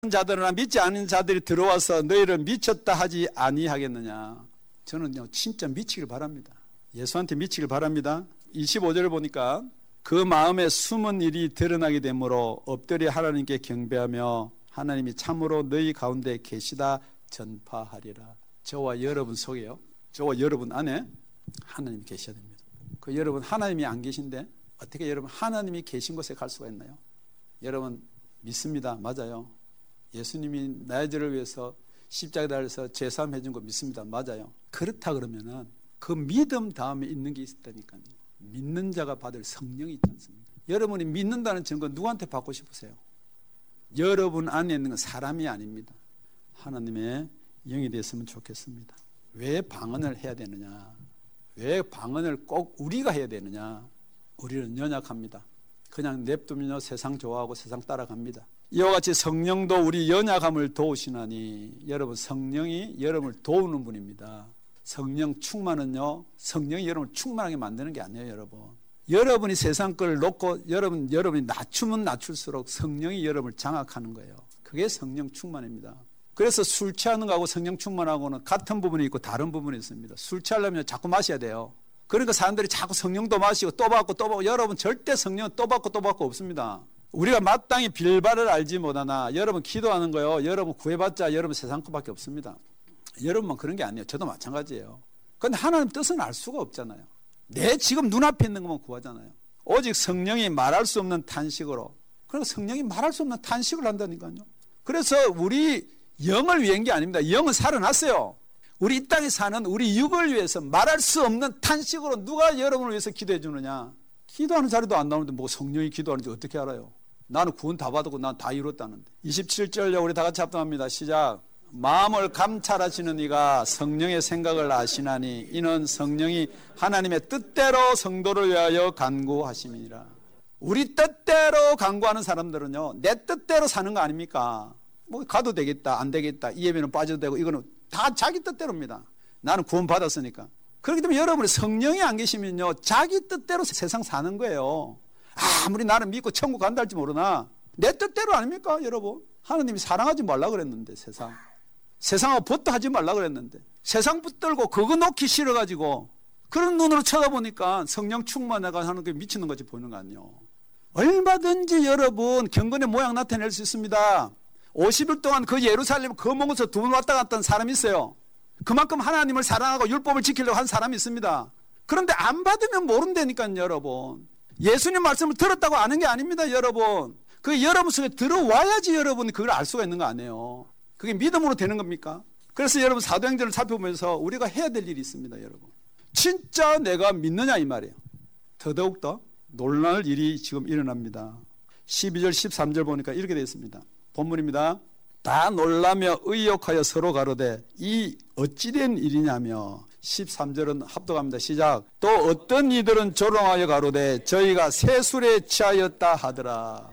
자들이나 믿지 않는 자들이 들어와서 너희를 미쳤다 하지 아니하겠느냐. 저는요 진짜 미치길 바랍니다. 예수한테 미치길 바랍니다. 25절을 보니까 그 마음에 숨은 일이 드러나게 되므로 엎드려 하나님께 경배하며 하나님이 참으로 너희 가운데 계시다 전파하리라. 저와 여러분 속에요, 저와 여러분 안에 하나님이 계셔야 됩니다. 그 여러분 하나님이 안 계신데 어떻게 여러분 하나님이 계신 곳에 갈 수가 있나요? 여러분 믿습니다. 맞아요. 예수님이 나의 죄를 위해서 십자가에 달려서 제사함 해준 거 믿습니다. 맞아요. 그렇다 그러면은 그 믿음 다음에 있는 게 있다니까요. 믿는 자가 받을 성령이 있지 않습니까? 여러분이 믿는다는 증거 누구한테 받고 싶으세요? 여러분 안에 있는 건 사람이 아닙니다. 하나님의 영이 됐으면 좋겠습니다. 왜 방언을 해야 되느냐? 왜 방언을 꼭 우리가 해야 되느냐? 우리는 연약합니다. 그냥 냅두면요 세상 좋아하고 세상 따라갑니다. 이와 같이 성령도 우리 연약함을 도우시나니, 여러분 성령이 여러분을 도우는 분입니다. 성령 충만은요 성령이 여러분을 충만하게 만드는 게 아니에요. 여러분이 세상 걸 놓고 여러분이 낮추면 낮출수록 성령이 여러분을 장악하는 거예요. 그게 성령 충만입니다. 그래서 술 취하는 거하고 성령 충만하고는 같은 부분이 있고 다른 부분이 있습니다. 술 취하려면 자꾸 마셔야 돼요. 그러니까 사람들이 자꾸 성령도 마시고 또 받고 또 받고. 여러분 절대 성령은 또 받고 또 받고 없습니다. 우리가 마땅히 빌바를 알지 못하나, 여러분 기도하는 거요, 여러분 구해봤자 여러분 세상 것밖에 없습니다. 여러분만 그런 게 아니에요. 저도 마찬가지예요. 그런데 하나님 뜻은 알 수가 없잖아요. 내 지금 눈앞에 있는 것만 구하잖아요. 오직 성령이 말할 수 없는 탄식으로. 그러니까 성령이 말할 수 없는 탄식을 한다니까요. 그래서 우리 영을 위한 게 아닙니다. 영은 살아났어요. 우리 이 땅에 사는 우리 육을 위해서 말할 수 없는 탄식으로 누가 여러분을 위해서 기도해 주느냐. 기도하는 자리도 안 나오는데 뭐 성령이 기도하는지 어떻게 알아요? 나는 구원 다 받았고 난 다 이뤘다는데. 27절요 우리 다 같이 합동합니다. 시작. 마음을 감찰하시는 이가 성령의 생각을 아시나니 이는 성령이 하나님의 뜻대로 성도를 위하여 간구하심이니라. 우리 뜻대로 간구하는 사람들은요 내 뜻대로 사는 거 아닙니까? 뭐 가도 되겠다 안 되겠다 이 예배는 빠져도 되고 이거는 다 자기 뜻대로입니다. 나는 구원 받았으니까. 그렇기 때문에 여러분이 성령이 안 계시면요 자기 뜻대로 세상 사는 거예요. 아무리 나를 믿고 천국 간다 할지 모르나 내 뜻대로 아닙니까 여러분? 하나님이 사랑하지 말라 그랬는데 세상하고 벗도 하지 말라 그랬는데 세상 붙들고 그거 놓기 싫어가지고 그런 눈으로 쳐다보니까 성령 충만해가 하는 게 미치는 것이 보이는 거 아니에요. 얼마든지 여러분 경건의 모양 나타낼 수 있습니다. 50일 동안 그 예루살렘 거목에서 2번 왔다 갔다 한 사람이 있어요. 그만큼 하나님을 사랑하고 율법을 지키려고 한 사람이 있습니다. 그런데 안 받으면 모른다니까요 여러분. 예수님 말씀을 들었다고 아는 게 아닙니다 여러분. 그 여러분 속에 들어와야지 여러분이 그걸 알 수가 있는 거 아니에요. 그게 믿음으로 되는 겁니까? 그래서 여러분 사도행전을 살펴보면서 우리가 해야 될 일이 있습니다 여러분. 진짜 내가 믿느냐 이 말이에요. 더더욱더 놀랄 일이 지금 일어납니다. 12절 13절 보니까 이렇게 되어 있습니다. 본문입니다. 다 놀라며 의욕하여 서로 가로되 이 어찌된 일이냐며. 13절은 합독합니다. 시작. 또 어떤 이들은 조롱하여 가로되 저희가 세술에 취하였다 하더라.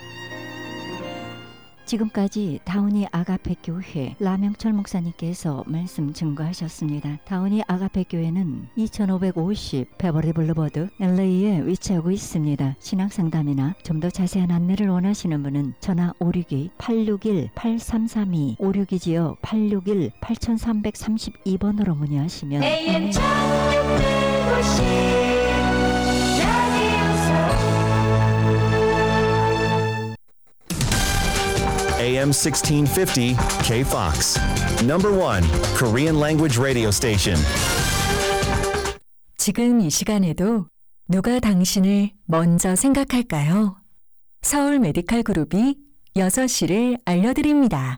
지금까지 다운이 아가페 교회 라명철 목사님께서 말씀 증거하셨습니다. 다운이 아가페 교회는 2550 베버리 블루버드 LA에 위치하고 있습니다. 신앙상담이나 좀 더 자세한 안내를 원하시는 분은 전화 561-861-8332 562지역 861-8332번으로 문의하시면 AM 1650 AM 1650 KFOX. Number 1 Korean language radio station. 지금 이 시간에도 누가 당신을 먼저 생각할까요? 서울 메디칼 그룹이 6시를 알려드립니다.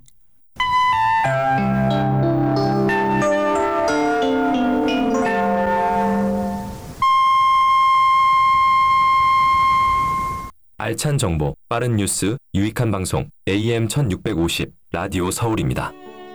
알찬 정보, 빠른 뉴스, 유익한 방송 AM 1650 라디오 서울입니다.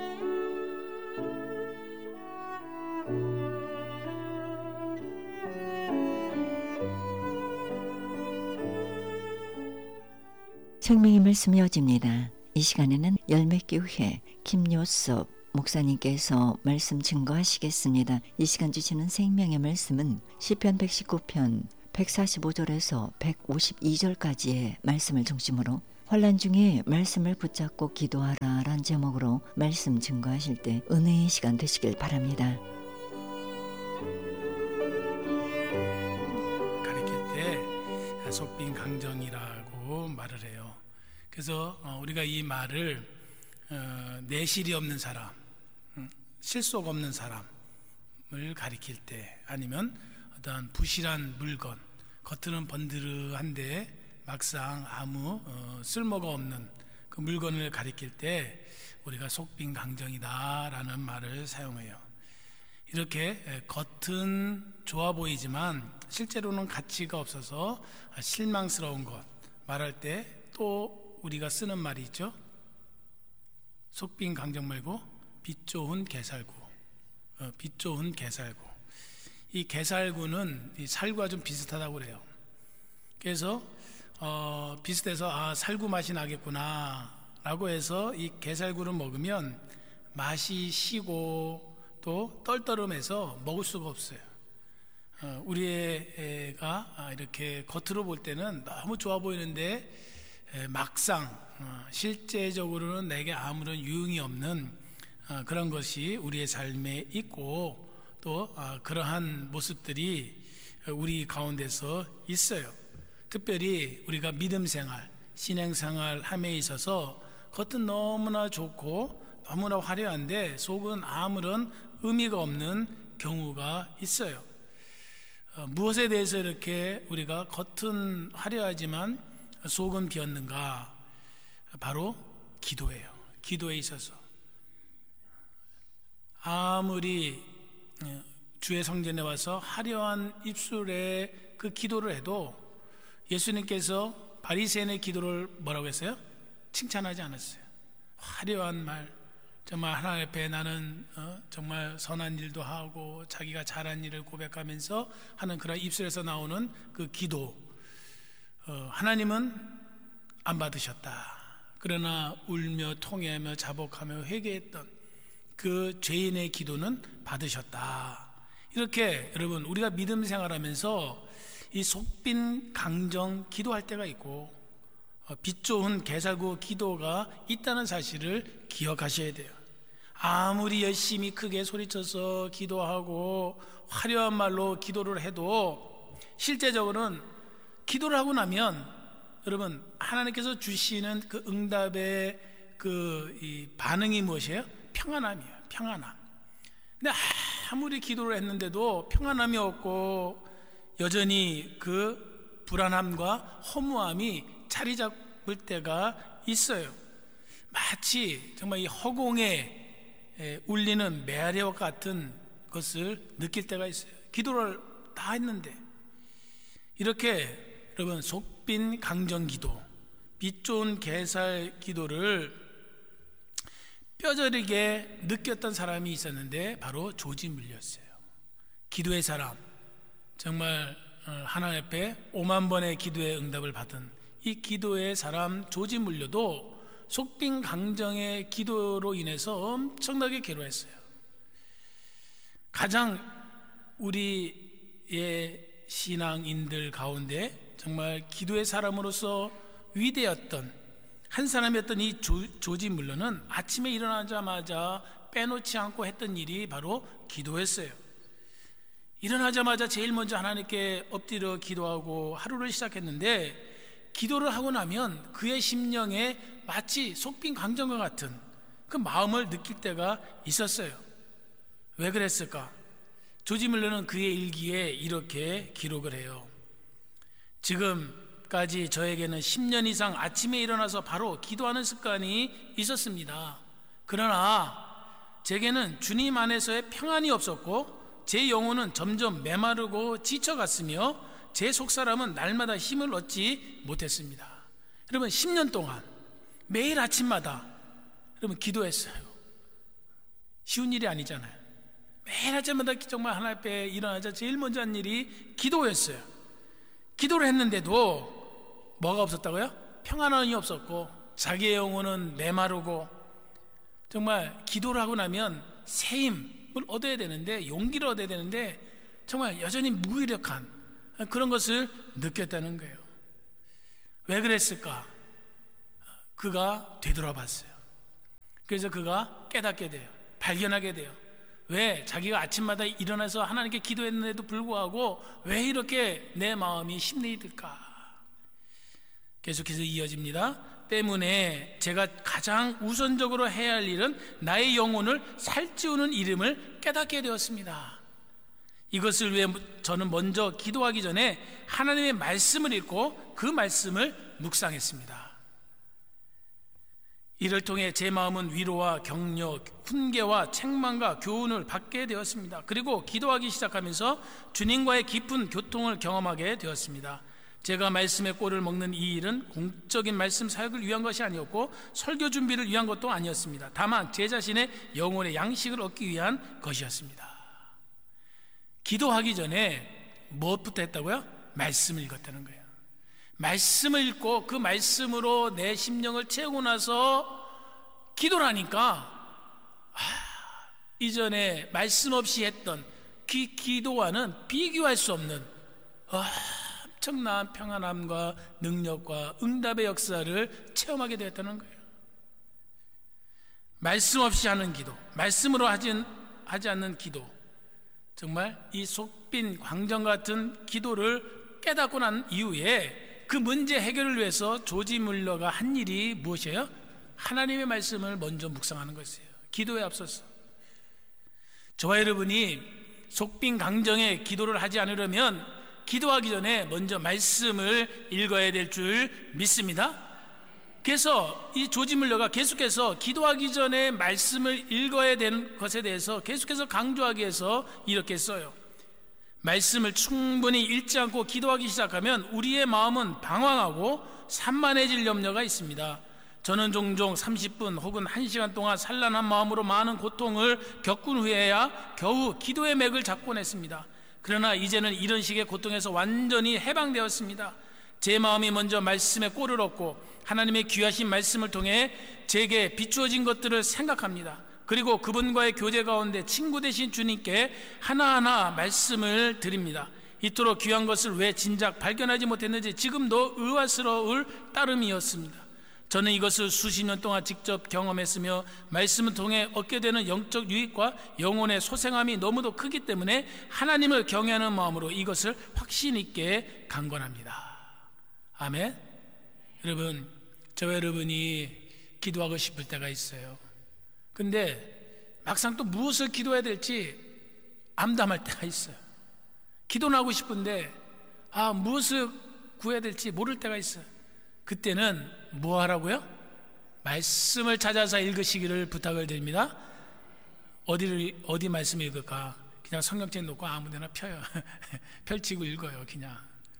생명의 말씀 이어집니다. 이 시간에는 열매교회 김요섭 목사님께서 말씀 증거하시겠습니다. 이 시간 주시는 생명의 말씀은 시편 119편 145절에서 152절까지의 말씀을 중심으로 환난 중에 말씀을 붙잡고 기도하라 란 제목으로 말씀 증거하실 때 은혜의 시간 되시길 바랍니다. 가르칠 때 속빈 강정이라고 말을 해요. 그래서 우리가 이 말을 내실이 없는 사람, 실속 없는 사람을 가리킬 때, 아니면 어떤 부실한 물건, 겉으로는 번드르한데 막상 아무 쓸모가 없는 그 물건을 가리킬 때 우리가 속빈 강정이다라는 말을 사용해요. 이렇게 겉은 좋아 보이지만 실제로는 가치가 없어서 실망스러운 것 말할 때 또 우리가 쓰는 말이 있죠. 속빈 강정 말고 빛 좋은 게살구. 빛 좋은 게살구. 이 게살구는 이 살구와 좀 비슷하다고 그래요. 그래서 비슷해서 살구 맛이 나겠구나 라고 해서 이 게살구를 먹으면 맛이 시고 또 떨떠름해서 먹을 수가 없어요. 우리 애가 이렇게 겉으로 볼 때는 너무 좋아 보이는데 막상 실제적으로는 내게 아무런 유용이 없는 그런 것이 우리의 삶에 있고 또 그러한 모습들이 우리 가운데서 있어요. 특별히 우리가 믿음 생활, 신앙 생활 함에 있어서 겉은 너무나 좋고 너무나 화려한데 속은 아무런 의미가 없는 경우가 있어요. 무엇에 대해서 이렇게 우리가 겉은 화려하지만 속은 비었는가? 바로 기도예요. 기도에 있어서 아무리 주의 성전에 와서 화려한 입술의 그 기도를 해도 예수님께서 바리새인의 기도를 뭐라고 했어요? 칭찬하지 않았어요. 화려한 말, 정말 하나님 앞에 나는 정말 선한 일도 하고 자기가 잘한 일을 고백하면서 하는 그런 입술에서 나오는 그 기도, 하나님은 안 받으셨다. 그러나 울며 통회하며 자복하며 회개했던 그 죄인의 기도는 받으셨다. 이렇게 여러분 우리가 믿음 생활하면서 이 속빈 강정 기도할 때가 있고 빛 좋은 게살구 기도가 있다는 사실을 기억하셔야 돼요. 아무리 열심히 크게 소리쳐서 기도하고 화려한 말로 기도를 해도 실제적으로는 기도를 하고 나면 여러분 하나님께서 주시는 그 응답의 이 반응이 무엇이에요? 평안함이에요. 평안함. 근데 아무리 기도를 했는데도 평안함이 없고 여전히 그 불안함과 허무함이 자리 잡을 때가 있어요. 마치 정말 이 허공에 울리는 메아리와 같은 것을 느낄 때가 있어요. 기도를 다 했는데 이렇게 여러분 속빈 강정 기도, 빛 좋은 게살 기도를 뼈저리게 느꼈던 사람이 있었는데 바로 조지물리였어요. 기도의 사람, 정말 하나님 앞에 5만 번의 기도의 응답을 받은 이 기도의 사람 조지물려도 속빈 강정의 기도로 인해서 엄청나게 괴로웠어요. 가장 우리의 신앙인들 가운데 정말 기도의 사람으로서 위대했던 한 사람이었던 이 조지물러는 아침에 일어나자마자 빼놓지 않고 했던 일이 바로 기도였어요. 일어나자마자 제일 먼저 하나님께 엎드려 기도하고 하루를 시작했는데 기도를 하고 나면 그의 심령에 마치 속빈 강정과 같은 그 마음을 느낄 때가 있었어요. 왜 그랬을까? 조지물러는 그의 일기에 이렇게 기록을 해요. 지금까지 저에게는 10년 이상 아침에 일어나서 바로 기도하는 습관이 있었습니다. 그러나 제게는 주님 안에서의 평안이 없었고 제 영혼은 점점 메마르고 지쳐갔으며 제 속사람은 날마다 힘을 얻지 못했습니다. 여러분 10년 동안 매일 아침마다 여러분 기도했어요. 쉬운 일이 아니잖아요. 매일 아침마다 정말 하나님 앞에 일어나자 제일 먼저 한 일이 기도였어요. 기도를 했는데도 뭐가 없었다고요? 평안함이 없었고 자기의 영혼은 메마르고 정말 기도를 하고 나면 새 힘을 얻어야 되는데 용기를 얻어야 되는데 정말 여전히 무기력한 그런 것을 느꼈다는 거예요. 왜 그랬을까? 그가 되돌아봤어요. 그래서 그가 깨닫게 돼요. 발견하게 돼요. 왜 자기가 아침마다 일어나서 하나님께 기도했는데도 불구하고 왜 이렇게 내 마음이 힘내들까? 계속해서 이어집니다. 때문에 제가 가장 우선적으로 해야 할 일은 나의 영혼을 살찌우는 이름을 깨닫게 되었습니다. 이것을 위해 저는 먼저 기도하기 전에 하나님의 말씀을 읽고 그 말씀을 묵상했습니다. 이를 통해 제 마음은 위로와 격려, 훈계와 책망과 교훈을 받게 되었습니다. 그리고 기도하기 시작하면서 주님과의 깊은 교통을 경험하게 되었습니다. 제가 말씀의 꼴을 먹는 이 일은 공적인 말씀 사역을 위한 것이 아니었고 설교 준비를 위한 것도 아니었습니다. 다만 제 자신의 영혼의 양식을 얻기 위한 것이었습니다. 기도하기 전에 무엇부터 했다고요? 말씀을 읽었다는 거예요. 말씀을 읽고 그 말씀으로 내 심령을 채우고 나서 기도를 하니까 이전에 말씀 없이 했던 그 기도와는 비교할 수 없는 엄청난 평안함과 능력과 응답의 역사를 체험하게 되었다는 거예요. 말씀 없이 하는 기도, 말씀으로 하지 않는 기도, 정말 이 속빈 광정 같은 기도를 깨닫고 난 이후에 그 문제 해결을 위해서 조지 물러가 한 일이 무엇이에요? 하나님의 말씀을 먼저 묵상하는 것이에요. 기도에 앞서서 저와 여러분이 속빈 강정에 기도를 하지 않으려면 기도하기 전에 먼저 말씀을 읽어야 될 줄 믿습니다. 그래서 이 조지 물러가 계속해서 기도하기 전에 말씀을 읽어야 되는 것에 대해서 계속해서 강조하기 위해서 이렇게 써요. 말씀을 충분히 읽지 않고 기도하기 시작하면 우리의 마음은 방황하고 산만해질 염려가 있습니다. 저는 종종 30분 혹은 1시간 동안 산란한 마음으로 많은 고통을 겪은 후에야 겨우 기도의 맥을 잡곤 했습니다. 그러나 이제는 이런 식의 고통에서 완전히 해방되었습니다. 제 마음이 먼저 말씀의 꼴을 얻고 하나님의 귀하신 말씀을 통해 제게 비추어진 것들을 생각합니다. 그리고 그분과의 교제 가운데 친구 되신 주님께 하나하나 말씀을 드립니다. 이토록 귀한 것을 왜 진작 발견하지 못했는지 지금도 의아스러울 따름이었습니다. 저는 이것을 수십 년 동안 직접 경험했으며 말씀을 통해 얻게 되는 영적 유익과 영혼의 소생함이 너무도 크기 때문에 하나님을 경외하는 마음으로 이것을 확신 있게 강권합니다. 아멘. 여러분, 저와 여러분이 기도하고 싶을 때가 있어요. 근데 막상 또 무엇을 기도해야 될지 암담할 때가 있어요. 기도는 하고 싶은데 무엇을 구해야 될지 모를 때가 있어요. 그때는 뭐 하라고요? 말씀을 찾아서 읽으시기를 부탁을 드립니다. 어디 말씀 읽을까? 그냥 성경책 놓고 아무데나 펴요. 펼치고 읽어요. 그냥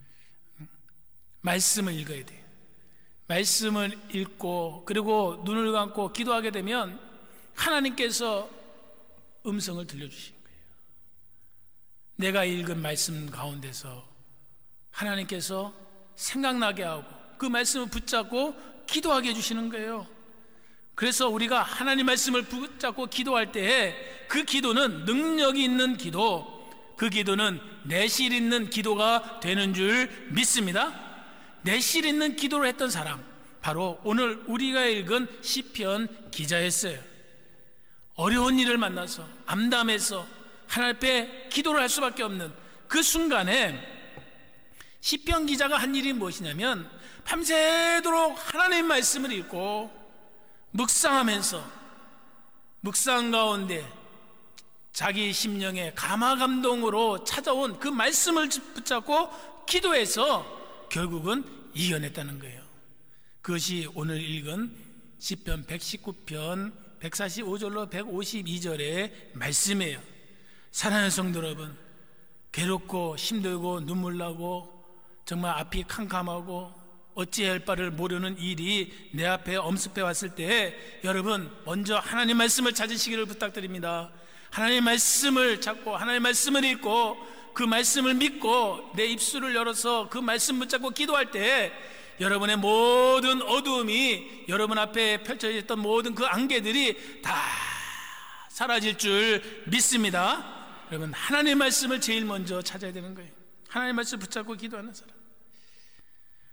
말씀을 읽어야 돼요. 말씀을 읽고 그리고 눈을 감고 기도하게 되면 하나님께서 음성을 들려주시는 거예요. 내가 읽은 말씀 가운데서 하나님께서 생각나게 하고 그 말씀을 붙잡고 기도하게 해주시는 거예요. 그래서 우리가 하나님 말씀을 붙잡고 기도할 때에 그 기도는 능력이 있는 기도, 그 기도는 내실 있는 기도가 되는 줄 믿습니다. 내실 있는 기도를 했던 사람, 바로 오늘 우리가 읽은 시편 기자였어요. 어려운 일을 만나서 암담해서 하나님 앞에 기도를 할 수밖에 없는 그 순간에 시편 기자가 한 일이 무엇이냐면 밤새도록 하나님의 말씀을 읽고 묵상하면서 묵상 가운데 자기 심령의 감화감동으로 찾아온 그 말씀을 붙잡고 기도해서 결국은 이겨냈다는 거예요. 그것이 오늘 읽은 시편 119편 145절로 152절의 말씀이에요. 사랑하는 성도 여러분, 괴롭고 힘들고 눈물 나고 정말 앞이 캄캄하고 어찌해야 할 바를 모르는 일이 내 앞에 엄습해 왔을 때 여러분 먼저 하나님 말씀을 찾으시기를 부탁드립니다. 하나님 말씀을 찾고 하나님 말씀을 읽고 그 말씀을 믿고 내 입술을 열어서 그 말씀 붙잡고 기도할 때 여러분의 모든 어두움이 여러분 앞에 펼쳐졌던 모든 그 안개들이 다 사라질 줄 믿습니다. 여러분 하나님의 말씀을 제일 먼저 찾아야 되는 거예요. 하나님의 말씀을 붙잡고 기도하는 사람,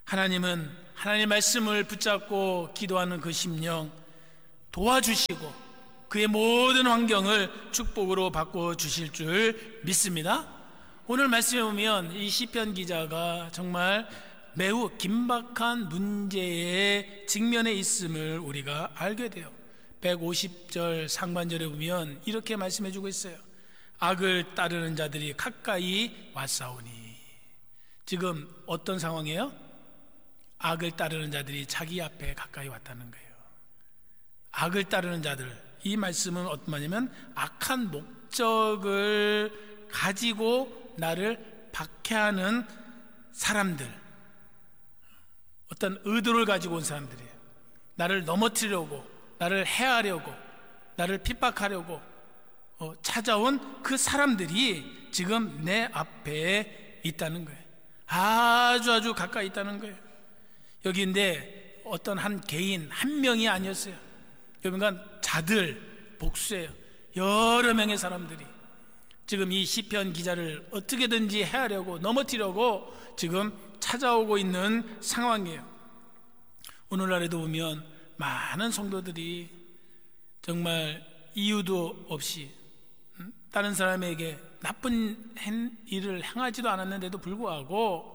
하나님은 하나님의 말씀을 붙잡고 기도하는 그 심령 도와주시고 그의 모든 환경을 축복으로 바꿔주실 줄 믿습니다. 오늘 말씀에 보면 이 시편 기자가 정말 매우 긴박한 문제에 직면해 있음을 우리가 알게 돼요. 150절 상반절에 보면 이렇게 말씀해 주고 있어요. 악을 따르는 자들이 가까이 왔사오니. 지금 어떤 상황이에요? 악을 따르는 자들이 자기 앞에 가까이 왔다는 거예요. 악을 따르는 자들, 이 말씀은 어떤 말이냐면 악한 목적을 가지고 나를 박해하는 사람들, 어떤 의도를 가지고 온 사람들이에요. 나를 넘어뜨리려고, 나를 해하려고, 나를 핍박하려고 찾아온 그 사람들이 지금 내 앞에 있다는 거예요. 아주 가까이 있다는 거예요. 여기인데 어떤 한 개인 한 명이 아니었어요. 그러니까 자들 복수예요. 여러 명의 사람들이 지금 이 시편 기자를 어떻게든지 해하려고, 넘어뜨리려고 지금 찾아오고 있는 상황이에요. 오늘날에도 보면 많은 성도들이 정말 이유도 없이 다른 사람에게 나쁜 일을 행하지도 않았는데도 불구하고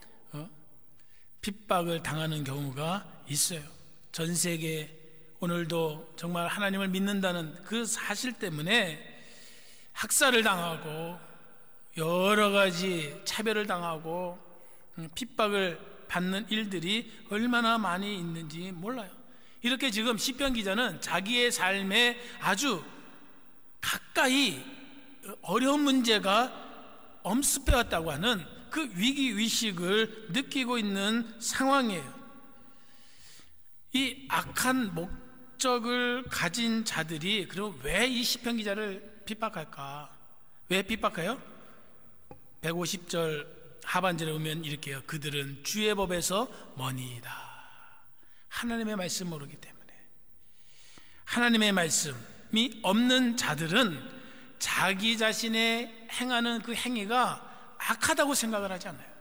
핍박을 당하는 경우가 있어요. 전 세계 오늘도 정말 하나님을 믿는다는 그 사실 때문에 학살을 당하고 여러 가지 차별을 당하고 핍박을 받는 일들이 얼마나 많이 있는지 몰라요. 이렇게 지금 시편 기자는 자기의 삶에 아주 가까이 어려운 문제가 엄습해왔다고 하는 그 위기의식을 느끼고 있는 상황이에요. 이 악한 목적을 가진 자들이 그리고 왜 이 시편 기자를 핍박할까? 왜 핍박해요? 150절 하반절에 보면 이렇게 해요. 그들은 주의 법에서 머니이다. 하나님의 말씀 모르기 때문에. 하나님의 말씀이 없는 자들은 자기 자신의 행하는 그 행위가 악하다고 생각을 하지 않아요.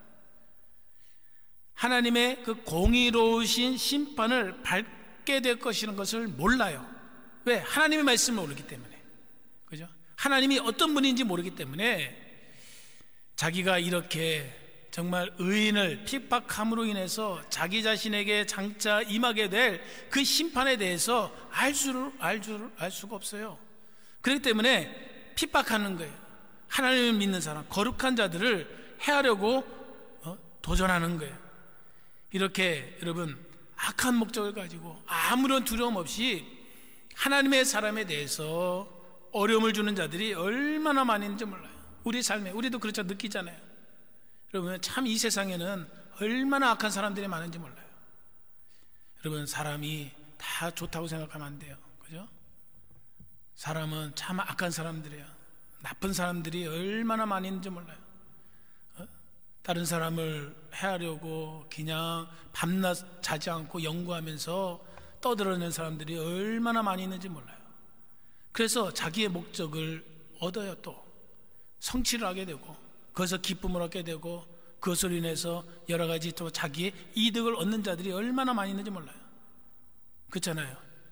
하나님의 그 공의로우신 심판을 밟게 될 것이라는 것을 몰라요. 왜? 하나님의 말씀을 모르기 때문에. 그죠? 하나님이 어떤 분인지 모르기 때문에 자기가 이렇게 정말 의인을 핍박함으로 인해서 자기 자신에게 장차 임하게 될 그 심판에 대해서 알 수가 없어요. 그렇기 때문에 핍박하는 거예요. 하나님을 믿는 사람, 거룩한 자들을 해하려고 도전하는 거예요. 이렇게 여러분 악한 목적을 가지고 아무런 두려움 없이 하나님의 사람에 대해서 어려움을 주는 자들이 얼마나 많이 있는지 몰라요. 우리 삶에 우리도 그렇죠. 느끼잖아요. 여러분 참 이 세상에는 얼마나 악한 사람들이 많은지 몰라요. 여러분 사람이 다 좋다고 생각하면 안 돼요. 그죠? 사람은 참 악한 사람들이에요. 나쁜 사람들이 얼마나 많이 있는지 몰라요. 다른 사람을 해하려고 그냥 밤낮 자지 않고 연구하면서 떠들어내는 사람들이 얼마나 많이 있는지 몰라요. 그래서 자기의 목적을 얻어요. 또 성취를 하게 되고 거기서 기쁨을 얻게 되고 그것으로 인해서 여러 가지 또 자기의 이득을 얻는 자들이 얼마나 많이 있는지 몰라요. 그렇잖아요.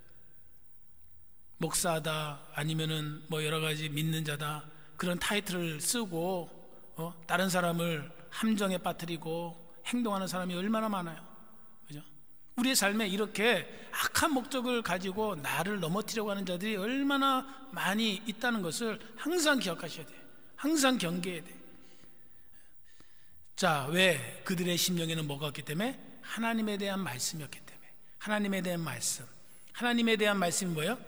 목사다 아니면은 뭐 여러 가지 믿는 자다 그런 타이틀을 쓰고 다른 사람을 함정에 빠뜨리고 행동하는 사람이 얼마나 많아요. 그죠? 우리의 삶에 이렇게 악한 목적을 가지고 나를 넘어뜨리려고 하는 자들이 얼마나 많이 있다는 것을 항상 기억하셔야 돼요. 항상 경계해야 돼요. 자, 왜 그들의 심령에는 뭐가 없기 때문에? 하나님에 대한 말씀이었기 때문에. 하나님에 대한 말씀. 하나님에 대한 말씀이 뭐예요?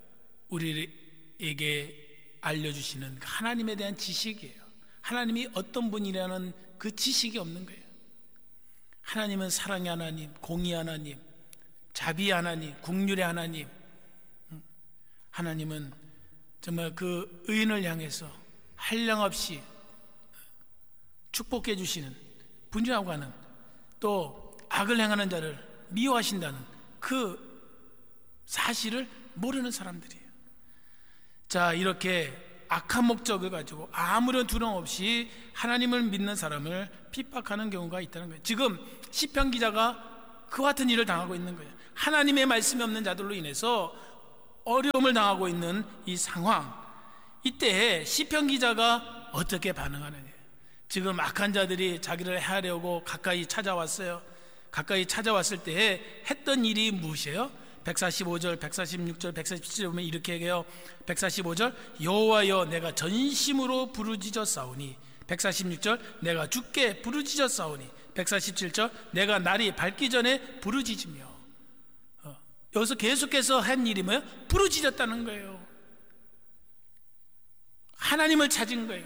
우리에게 알려주시는 하나님에 대한 지식이에요. 하나님이 어떤 분이라는 그 지식이 없는 거예요. 하나님은 사랑의 하나님, 공의 하나님, 자비의 하나님, 긍휼의 하나님. 하나님은 정말 그 의인을 향해서 한량없이 축복해 주시는, 분주하고 하는, 또 악을 행하는 자를 미워하신다는 그 사실을 모르는 사람들이에요. 자, 이렇게 악한 목적을 가지고 아무런 두려움 없이 하나님을 믿는 사람을 핍박하는 경우가 있다는 거예요. 지금 시편 기자가 그와 같은 일을 당하고 있는 거예요. 하나님의 말씀이 없는 자들로 인해서 어려움을 당하고 있는 이 상황, 이때 시편 기자가 어떻게 반응하느냐. 지금 악한 자들이 자기를 해하려고 가까이 찾아왔어요. 가까이 찾아왔을 때 했던 일이 무엇이에요? 145절, 146절, 147절 보면 이렇게 얘기해요. 145절, 여호와여 내가 전심으로 부르짖었사오니. 146절, 내가 주께 부르짖었사오니. 147절, 내가 날이 밝기 전에 부르짖으며. 여기서 계속해서 한 일이 뭐예요? 부르짖었다는 거예요. 하나님을 찾은 거예요.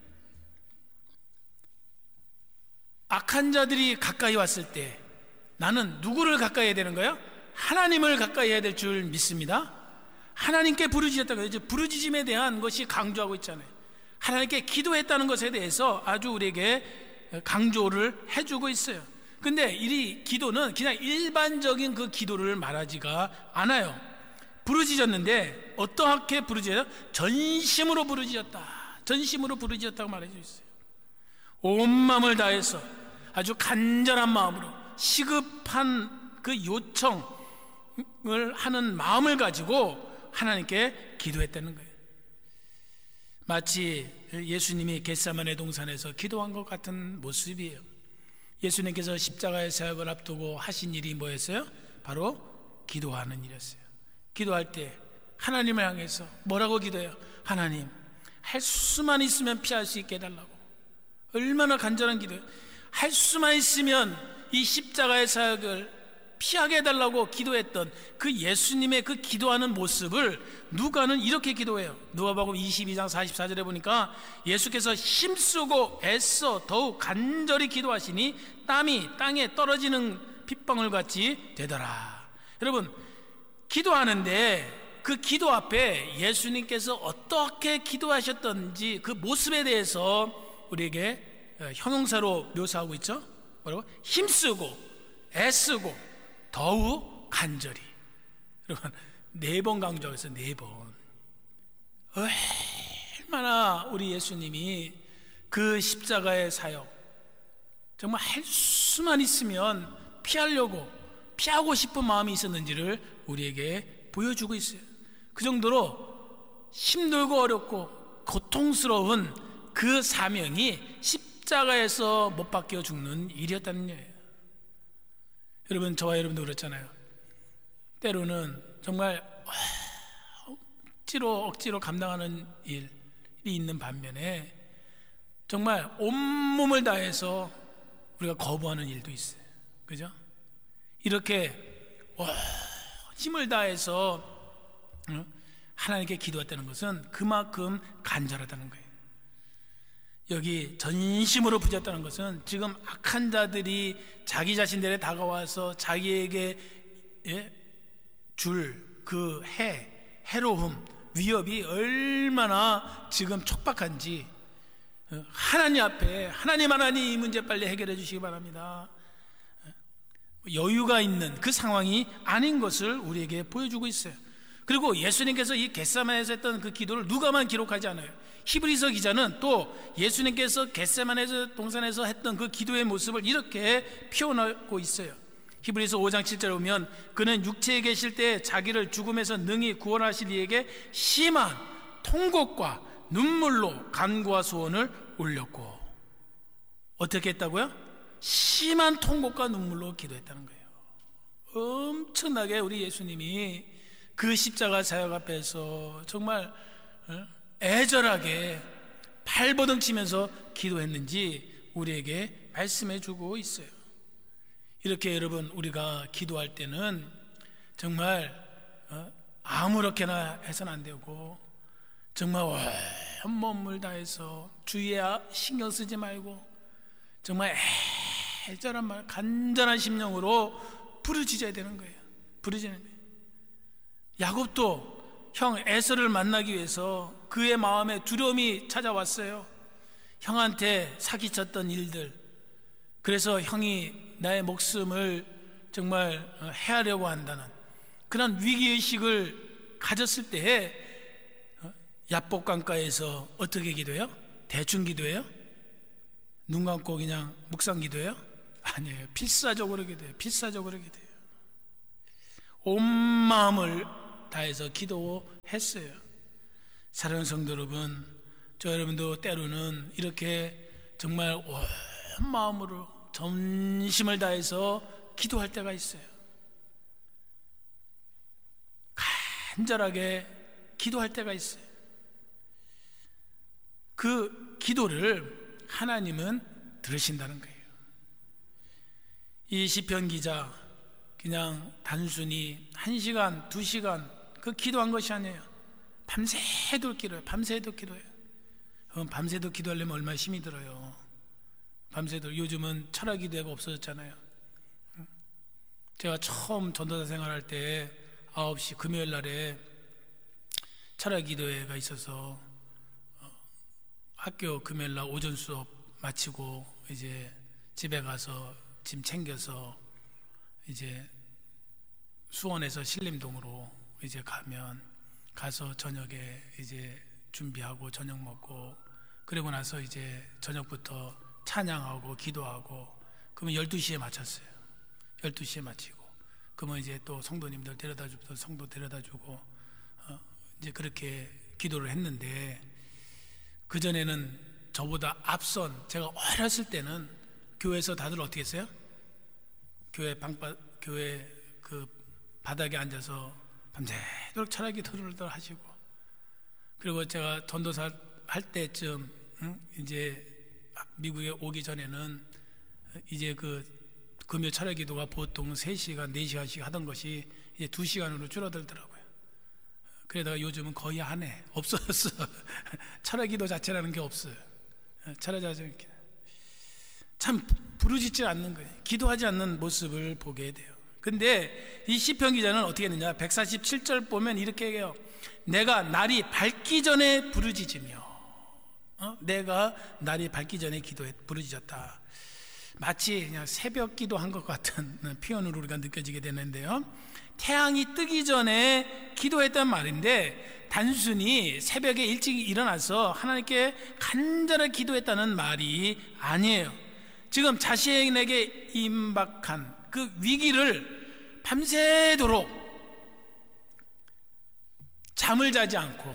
악한 자들이 가까이 왔을 때 나는 누구를 가까이 해야 되는 거예요? 하나님을 가까이 해야 될 줄 믿습니다. 하나님께 부르짖었다고 해요. 부르짖음에 대한 것이 강조하고 있잖아요. 하나님께 기도했다는 것에 대해서 아주 우리에게 강조를 해주고 있어요. 근데 이 기도는 그냥 일반적인 그 기도를 말하지가 않아요. 부르짖었는데 어떻게 부르짖어요? 전심으로 부르짖었다. 전심으로 부르짖었다고 말해주고 있어요. 온 마음을 다해서 아주 간절한 마음으로 시급한 그 요청을 하는 마음을 가지고 하나님께 기도했다는 거예요. 마치 예수님이 겟세마네 동산에서 기도한 것 같은 모습이에요. 예수님께서 십자가의 사역을 앞두고 하신 일이 뭐였어요? 바로 기도하는 일이었어요. 기도할 때 하나님을 향해서 뭐라고 기도해요? 하나님, 할 수만 있으면 피할 수 있게 해달라고. 얼마나 간절한 기도예요. 할 수만 있으면 이 십자가의 사역을 피하게 해달라고 기도했던 그 예수님의 그 기도하는 모습을 누가는 이렇게 기도해요. 누가복음 22장 44절에 보니까 예수께서 힘쓰고 애써 더욱 간절히 기도하시니 땀이 땅에 떨어지는 핏방울 같이 되더라. 여러분, 기도하는데 그 기도 앞에 예수님께서 어떻게 기도하셨던지 그 모습에 대해서 우리에게 형용사로 묘사하고 있죠. 뭐라고? 힘쓰고 애쓰고 더욱 간절히. 여러분, 4번 강조하고 있어요. 4번. 얼마나 우리 예수님이 그 십자가의 사역 정말 할 수만 있으면 피하고 싶은 마음이 있었는지를 우리에게 보여주고 있어요. 그 정도로 힘들고 어렵고 고통스러운 그 사명이 십자가에서 못 박혀 죽는 일이었다는 거예요. 여러분, 저와 여러분도 그렇잖아요. 때로는 정말 억지로 감당하는 일이 있는 반면에 정말 온몸을 다해서 우리가 거부하는 일도 있어요. 그죠? 이렇게 힘을 다해서 하나님께 기도했다는 것은 그만큼 간절하다는 거예요. 여기 전심으로 부졌다는 것은 지금 악한 자들이 자기 자신들에 다가와서 자기에게 줄 그 해로움, 위협이 얼마나 지금 촉박한지 하나님 앞에 하나님 이 문제 빨리 해결해 주시기 바랍니다. 여유가 있는 그 상황이 아닌 것을 우리에게 보여주고 있어요. 그리고 예수님께서 이 겟세마네에서 했던 그 기도를 누가만 기록하지 않아요. 히브리서 기자는 또 예수님께서 겟세마네 동산에서 했던 그 기도의 모습을 이렇게 표현하고 있어요. 히브리서 5장 7절에 보면 그는 육체에 계실 때 자기를 죽음에서 능히 구원하실 이에게 심한 통곡과 눈물로 간구와 소원을 올렸고. 어떻게 했다고요? 심한 통곡과 눈물로 기도했다는 거예요. 엄청나게 우리 예수님이 그 십자가 사역 앞에서 정말 애절하게 발버둥 치면서 기도했는지 우리에게 말씀해 주고 있어요. 이렇게 여러분, 우리가 기도할 때는 정말 아무렇게나 해서는 안 되고 정말 온몸을 다해서 주위에 신경 쓰지 말고 정말 애절한 말, 간절한 심령으로 부르짖어야 되는 거예요. 부르짖는 거예요. 야곱도 형 에서를 만나기 위해서 그의 마음에 두려움이 찾아왔어요. 형한테 사기쳤던 일들, 그래서 형이 나의 목숨을 정말 해하려고 한다는 그런 위기의식을 가졌을 때에 야복강가에서 어떻게 기도해요? 대충 기도해요? 눈 감고 그냥 묵상 기도해요? 아니에요. 필사적으로 기도해요. 필사적으로 기도해요. 온 마음을 다해서 기도했어요. 사랑하는 성도 여러분, 저 여러분도 때로는 이렇게 정말 온 마음으로 전심을 다해서 기도할 때가 있어요. 간절하게 기도할 때가 있어요. 그 기도를 하나님은 들으신다는 거예요. 이 시편 기자 그냥 단순히 1시간, 2시간 그 기도한 것이 아니에요. 밤새도록 기도해요. 밤새도록 기도해요. 밤새도록 기도하려면 얼마나 힘이 들어요. 밤새도록. 요즘은 철학 기도회가 없어졌잖아요. 제가 처음 전도사 생활할 때 9시 금요일 날에 철학 기도회가 있어서 학교 금요일 날 오전 수업 마치고 이제 집에 가서 짐 챙겨서 이제 수원에서 신림동으로 이제 가서 저녁에 이제 준비하고 저녁 먹고, 그리고 나서 이제 저녁부터 찬양하고 기도하고, 그러면 12시에 마쳤어요. 12시에 마치고, 그러면 이제 또 성도님들 데려다주고 성도 데려다주고 이제 그렇게 기도를 했는데, 그전에는 저보다 앞선, 제가 어렸을 때는 교회에서 다들 어떻게 했어요? 교회 그 바닥에 앉아서 밤새도록 철학 기도를 하시고, 그리고 제가 전도사 할 때쯤 이제 미국에 오기 전에는 이제 그 금요 철학 기도가 보통 3시간, 4시간씩 하던 것이 이제 2시간으로 줄어들더라고요. 그러다가 요즘은 거의 안 해. 없어졌어. 철학 기도 자체라는 게 없어요. 철학 자체는 참 부르짖지 않는 거예요. 기도하지 않는 모습을 보게 돼요. 근데 이 시편 기자는 어떻게 했느냐, 147절 보면 이렇게 얘기해요. 내가 날이 밝기 전에 부르짖으며, 내가 날이 밝기 전에 부르짖었다. 마치 그냥 새벽 기도한 것 같은 표현으로 우리가 느껴지게 되는데요, 태양이 뜨기 전에 기도했단 말인데, 단순히 새벽에 일찍 일어나서 하나님께 간절하게 기도했다는 말이 아니에요. 지금 자신에게 임박한 그 위기를 밤새도록 잠을 자지 않고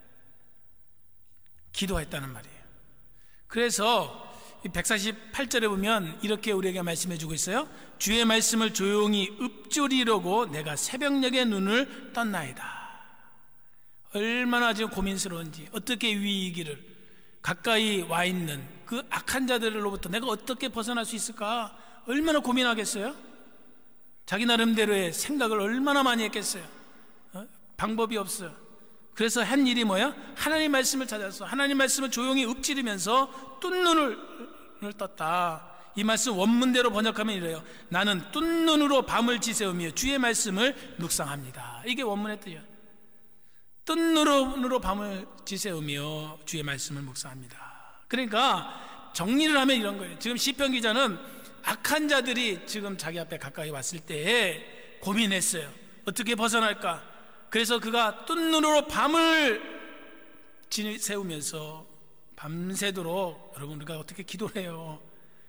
기도했다는 말이에요. 그래서 148절에 보면 이렇게 우리에게 말씀해 주고 있어요. 주의 말씀을 조용히 읊조리려고 내가 새벽녘에 눈을 떴나이다. 얼마나 지금 고민스러운지, 어떻게 위기를 가까이 와 있는 그 악한 자들로부터 내가 어떻게 벗어날 수 있을까, 얼마나 고민하겠어요? 자기 나름대로의 생각을 얼마나 많이 했겠어요? 방법이 없어요. 그래서 한 일이 뭐야? 하나님 말씀을 찾아서 하나님 말씀을 조용히 읊조리면서 뜬 눈을 떴다. 이 말씀 원문대로 번역하면 이래요. 나는 뜬 눈으로 밤을 지새우며 주의 말씀을 묵상합니다. 이게 원문의 뜻이에요. 뜬 눈으로 밤을 지새우며 주의 말씀을 묵상합니다. 그러니까 정리를 하면 이런 거예요. 지금 시편 기자는 악한 자들이 지금 자기 앞에 가까이 왔을 때에 고민했어요. 어떻게 벗어날까? 그래서 그가 뜬 눈으로 밤을 지새우면서 밤새도록, 여러분 우리가 어떻게 기도를 해요?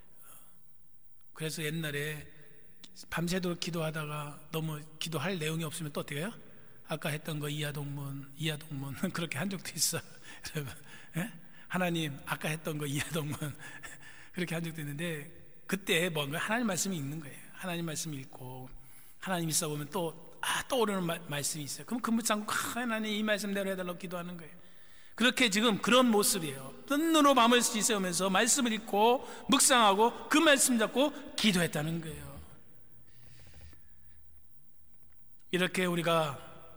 그래서 옛날에 밤새도록 기도하다가 너무 기도할 내용이 없으면 또 어떻게 해요? 아까 했던 거 이하동문 그렇게 한 적도 있어. 여러분, 하나님 아까 했던 거 이하동문 그렇게 한 적도 있는데, 그때 뭔가 하나님 말씀이 읽는 거예요. 하나님 말씀 읽고 하나님 있어 보면 또 떠오르는 말씀이 있어요. 그럼 그 붙잡고 하나님 이 말씀대로 해달라고 기도하는 거예요. 그렇게 지금 그런 모습이에요. 뜬 눈으로 밤을 지새우면서 말씀을 읽고 묵상하고 그 말씀 잡고 기도했다는 거예요. 이렇게 우리가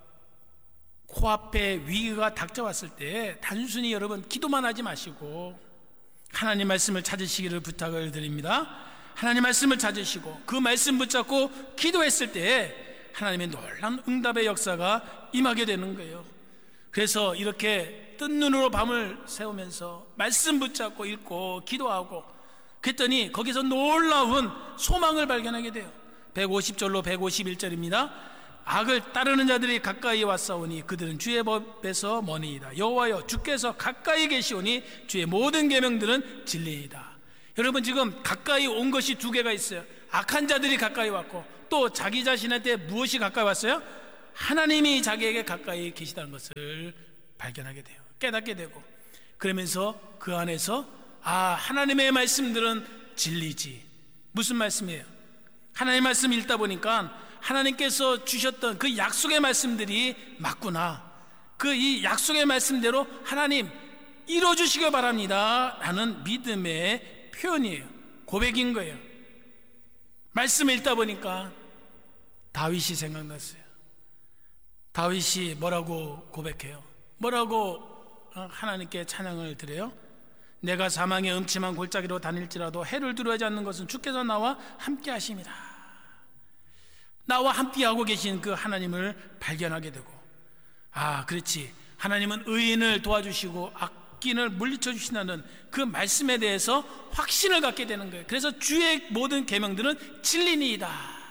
코앞에 위기가 닥쳐왔을 때 단순히 여러분 기도만 하지 마시고 하나님 말씀을 찾으시기를 부탁을 드립니다. 하나님 말씀을 찾으시고 그 말씀 붙잡고 기도했을 때 하나님의 놀라운 응답의 역사가 임하게 되는 거예요. 그래서 이렇게 뜬 눈으로 밤을 새우면서 말씀 붙잡고 읽고 기도하고 그랬더니 거기서 놀라운 소망을 발견하게 돼요. 150절로 151절입니다. 악을 따르는 자들이 가까이 왔사오니 그들은 주의 법에서 머니이다. 여호와여 주께서 가까이 계시오니 주의 모든 계명들은 진리이다. 여러분, 지금 가까이 온 것이 두 개가 있어요. 악한 자들이 가까이 왔고, 또 자기 자신한테 무엇이 가까이 왔어요? 하나님이 자기에게 가까이 계시다는 것을 발견하게 돼요. 깨닫게 되고, 그러면서 그 안에서 하나님의 말씀들은 진리지. 무슨 말씀이에요? 하나님 말씀 읽다 보니까 하나님께서 주셨던 그 약속의 말씀들이 맞구나. 이 약속의 말씀대로 하나님 이루어주시기 바랍니다 라는 믿음의 표현이에요. 고백인 거예요. 말씀을 읽다 보니까 다윗이 생각났어요. 다윗이 뭐라고 고백해요? 뭐라고 하나님께 찬양을 드려요? 내가 사망의 음침한 골짜기로 다닐지라도 해를 두려워하지 않는 것은 주께서 나와 함께 하심이라. 나와 함께하고 계신 그 하나님을 발견하게 되고, 그렇지, 하나님은 의인을 도와주시고 악인을 물리쳐 주신다는 그 말씀에 대해서 확신을 갖게 되는 거예요. 그래서 주의 모든 계명들은 진리니이다.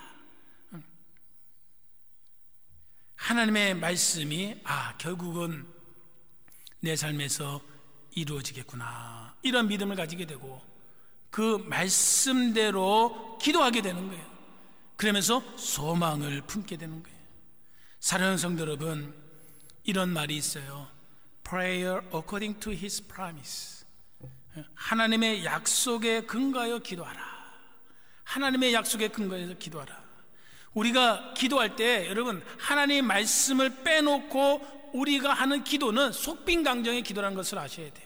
하나님의 말씀이 결국은 내 삶에서 이루어지겠구나, 이런 믿음을 가지게 되고 그 말씀대로 기도하게 되는 거예요. 그러면서 소망을 품게 되는 거예요. 사랑하는 성도 여러분, 이런 말이 있어요. Prayer according to His promise. 하나님의 약속에 근거하여 기도하라. 하나님의 약속에 근거해서 기도하라. 우리가 기도할 때 여러분, 하나님의 말씀을 빼놓고 우리가 하는 기도는 속빈강정의 기도라는 것을 아셔야 돼요.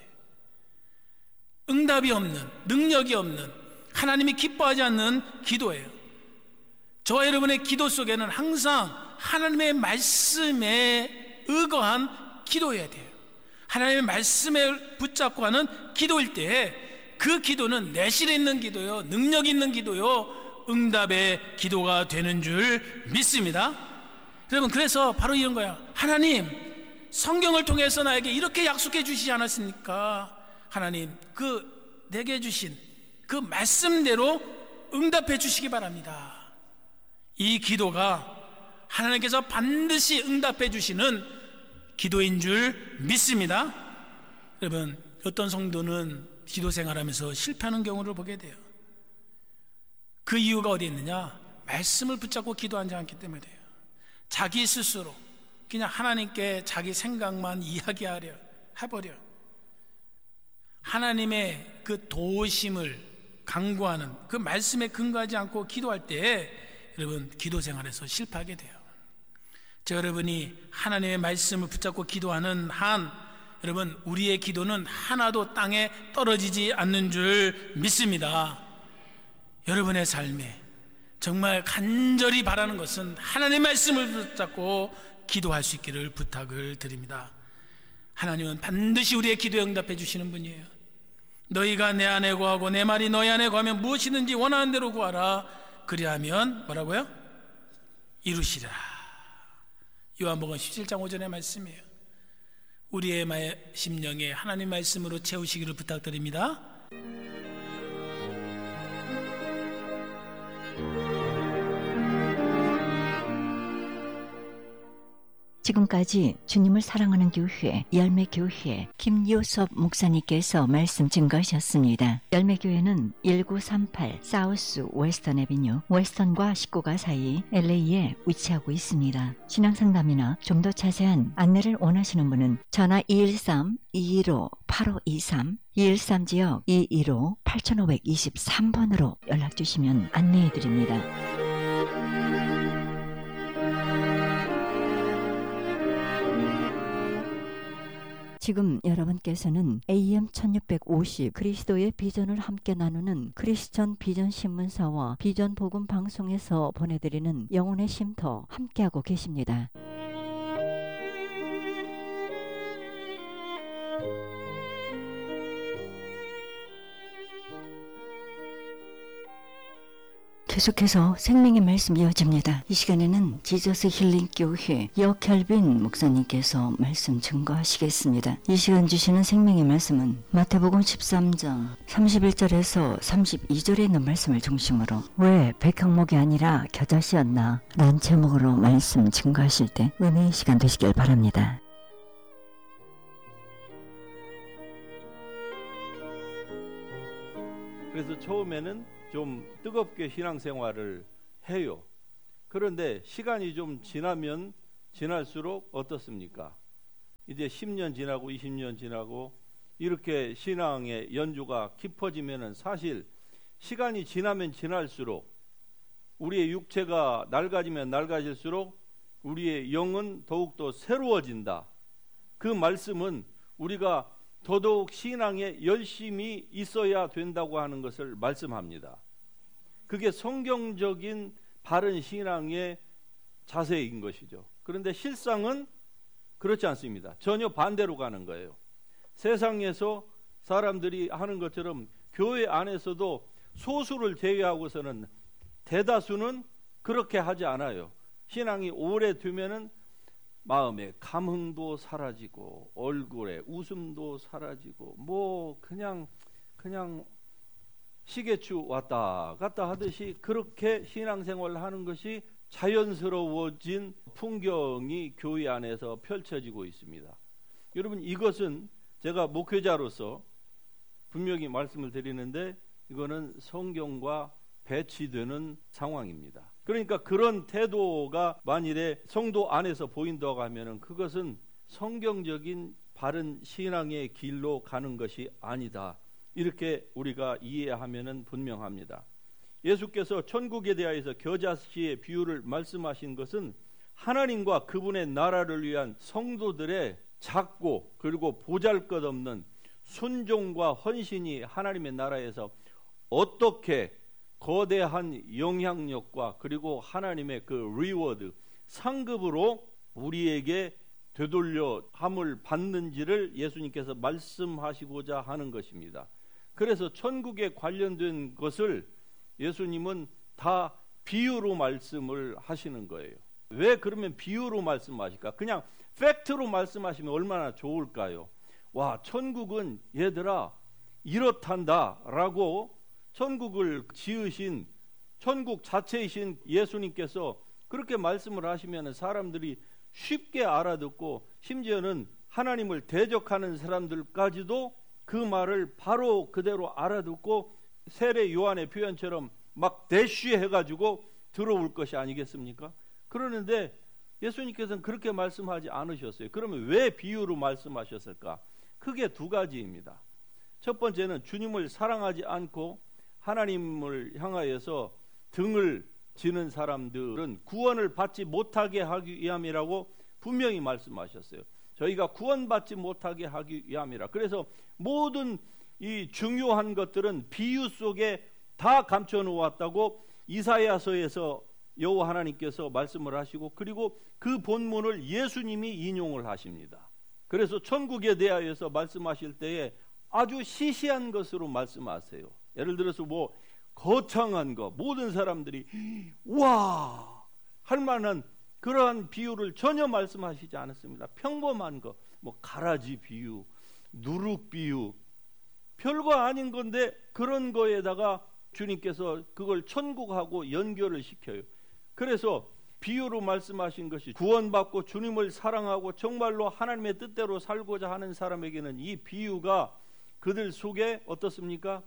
응답이 없는, 능력이 없는, 하나님이 기뻐하지 않는 기도예요. 저와 여러분의 기도 속에는 항상 하나님의 말씀에 의거한 기도해야 돼요. 하나님의 말씀에 붙잡고 하는 기도일 때 그 기도는 내실 있는 기도요, 능력 있는 기도요, 응답의 기도가 되는 줄 믿습니다. 여러분, 그래서 바로 이런 거야. 하나님, 성경을 통해서 나에게 이렇게 약속해 주시지 않았습니까? 하나님, 내게 주신 그 말씀대로 응답해 주시기 바랍니다. 이 기도가 하나님께서 반드시 응답해 주시는 기도인 줄 믿습니다. 여러분, 어떤 성도는 기도 생활하면서 실패하는 경우를 보게 돼요. 그 이유가 어디 있느냐? 말씀을 붙잡고 기도하지 않기 때문에 돼요. 자기 스스로 그냥 하나님께 자기 생각만 이야기하려 해버려. 하나님의 그 도우심을 강구하는 그 말씀에 근거하지 않고 기도할 때 여러분, 기도 생활에서 실패하게 돼요. 여러분이 하나님의 말씀을 붙잡고 기도하는 한 여러분, 우리의 기도는 하나도 땅에 떨어지지 않는 줄 믿습니다. 여러분의 삶에 정말 간절히 바라는 것은 하나님의 말씀을 붙잡고 기도할 수 있기를 부탁을 드립니다. 하나님은 반드시 우리의 기도에 응답해 주시는 분이에요. 너희가 내 안에 거하고 내 말이 너희 안에 거하면 무엇이든지 원하는 대로 구하라. 그리하면 뭐라고요? 이루시리라. 요한복음 17장 5절의 말씀이에요. 우리의 심령에 하나님 말씀으로 채우시기를 부탁드립니다. 지금까지 주님을 사랑하는 교회 열매교회 김요섭 목사님께서 말씀 증거하셨습니다. 열매교회는 1938 사우스 웨스턴 애비뉴 웨스턴과 19가 사이 LA에 위치하고 있습니다. 신앙상담이나 좀 더 자세한 안내를 원하시는 분은 전화 213-215-8523 213지역 215-8523번으로 연락주시면 안내해드립니다. 지금 여러분께서는 AM 1650 그리스도의 비전을 함께 나누는 크리스천 비전 신문사와 비전 복음 방송에서 보내드리는 영혼의 쉼터 함께하고 계십니다. 계속해서 생명의 말씀 이어집니다. 이 시간에는 지저스 힐링 교회 역켈빈 목사님께서 말씀 증거하시겠습니다. 이 시간 주시는 생명의 말씀은 마태복음 13장 31절에서 32절에 있는 말씀을 중심으로 왜 백향목이 아니라 겨자씨였나 라는 제목으로 말씀 증거하실 때 은혜의 시간 되시길 바랍니다. 그래서 처음에는 좀 뜨겁게 신앙생활을 해요. 그런데 시간이 좀 지나면 지날수록 어떻습니까? 이제 10년 지나고 20년 지나고 이렇게 신앙의 연주가 깊어지면은 사실 시간이 지나면 지날수록 우리의 육체가 낡아지면 낡아질수록 우리의 영은 더욱더 새로워진다. 그 말씀은 우리가 더더욱 신앙에 열심히 있어야 된다고 하는 것을 말씀합니다. 그게 성경적인 바른 신앙의 자세인 것이죠. 그런데 실상은 그렇지 않습니다. 전혀 반대로 가는 거예요. 세상에서 사람들이 하는 것처럼 교회 안에서도 소수를 제외하고서는 대다수는 그렇게 하지 않아요. 신앙이 오래 되면은 마음의 감흥도 사라지고 얼굴에 웃음도 사라지고 뭐 그냥 시계추 왔다 갔다 하듯이 그렇게 신앙생활을 하는 것이 자연스러워진 풍경이 교회 안에서 펼쳐지고 있습니다. 여러분, 이것은 제가 목회자로서 분명히 말씀을 드리는데 이거는 성경과 배치되는 상황입니다. 그러니까 그런 태도가 만일에 성도 안에서 보인다고 하면은 그것은 성경적인 바른 신앙의 길로 가는 것이 아니다. 이렇게 우리가 이해하면은 분명합니다. 예수께서 천국에 대하여서 겨자씨의 비유를 말씀하신 것은 하나님과 그분의 나라를 위한 성도들의 작고 그리고 보잘것없는 순종과 헌신이 하나님의 나라에서 어떻게 거대한 영향력과 그리고 하나님의 그 리워드, 상급으로 우리에게 되돌려 함을 받는지를 예수님께서 말씀하시고자 하는 것입니다. 그래서 천국에 관련된 것을 예수님은 다 비유로 말씀을 하시는 거예요. 왜 그러면 비유로 말씀하실까? 그냥 팩트로 말씀하시면 얼마나 좋을까요? 와, 천국은 얘들아 이렇단다 라고 천국을 지으신 천국 자체이신 예수님께서 그렇게 말씀을 하시면 사람들이 쉽게 알아듣고 심지어는 하나님을 대적하는 사람들까지도 그 말을 바로 그대로 알아듣고 세례 요한의 표현처럼 막 대쉬해가지고 들어올 것이 아니겠습니까? 그러는데 예수님께서는 그렇게 말씀하지 않으셨어요. 그러면 왜 비유로 말씀하셨을까? 크게 두 가지입니다. 첫 번째는 주님을 사랑하지 않고 하나님을 향하여서 등을 지는 사람들은 구원을 받지 못하게 하기 위함이라고 분명히 말씀하셨어요. 저희가 구원받지 못하게 하기 위함이라. 그래서 모든 이 중요한 것들은 비유 속에 다 감춰 놓았다고 이사야서에서 여호와 하나님께서 말씀을 하시고 그리고 그 본문을 예수님이 인용을 하십니다. 그래서 천국에 대하여서 말씀하실 때에 아주 시시한 것으로 말씀하세요. 예를 들어서 뭐 거창한 거, 모든 사람들이 와 할 만한 그러한 비유를 전혀 말씀하시지 않았습니다. 평범한 거, 뭐 가라지 비유, 누룩 비유, 별거 아닌 건데 그런 거에다가 주님께서 그걸 천국하고 연결을 시켜요. 그래서 비유로 말씀하신 것이 구원받고 주님을 사랑하고 정말로 하나님의 뜻대로 살고자 하는 사람에게는 이 비유가 그들 속에 어떻습니까?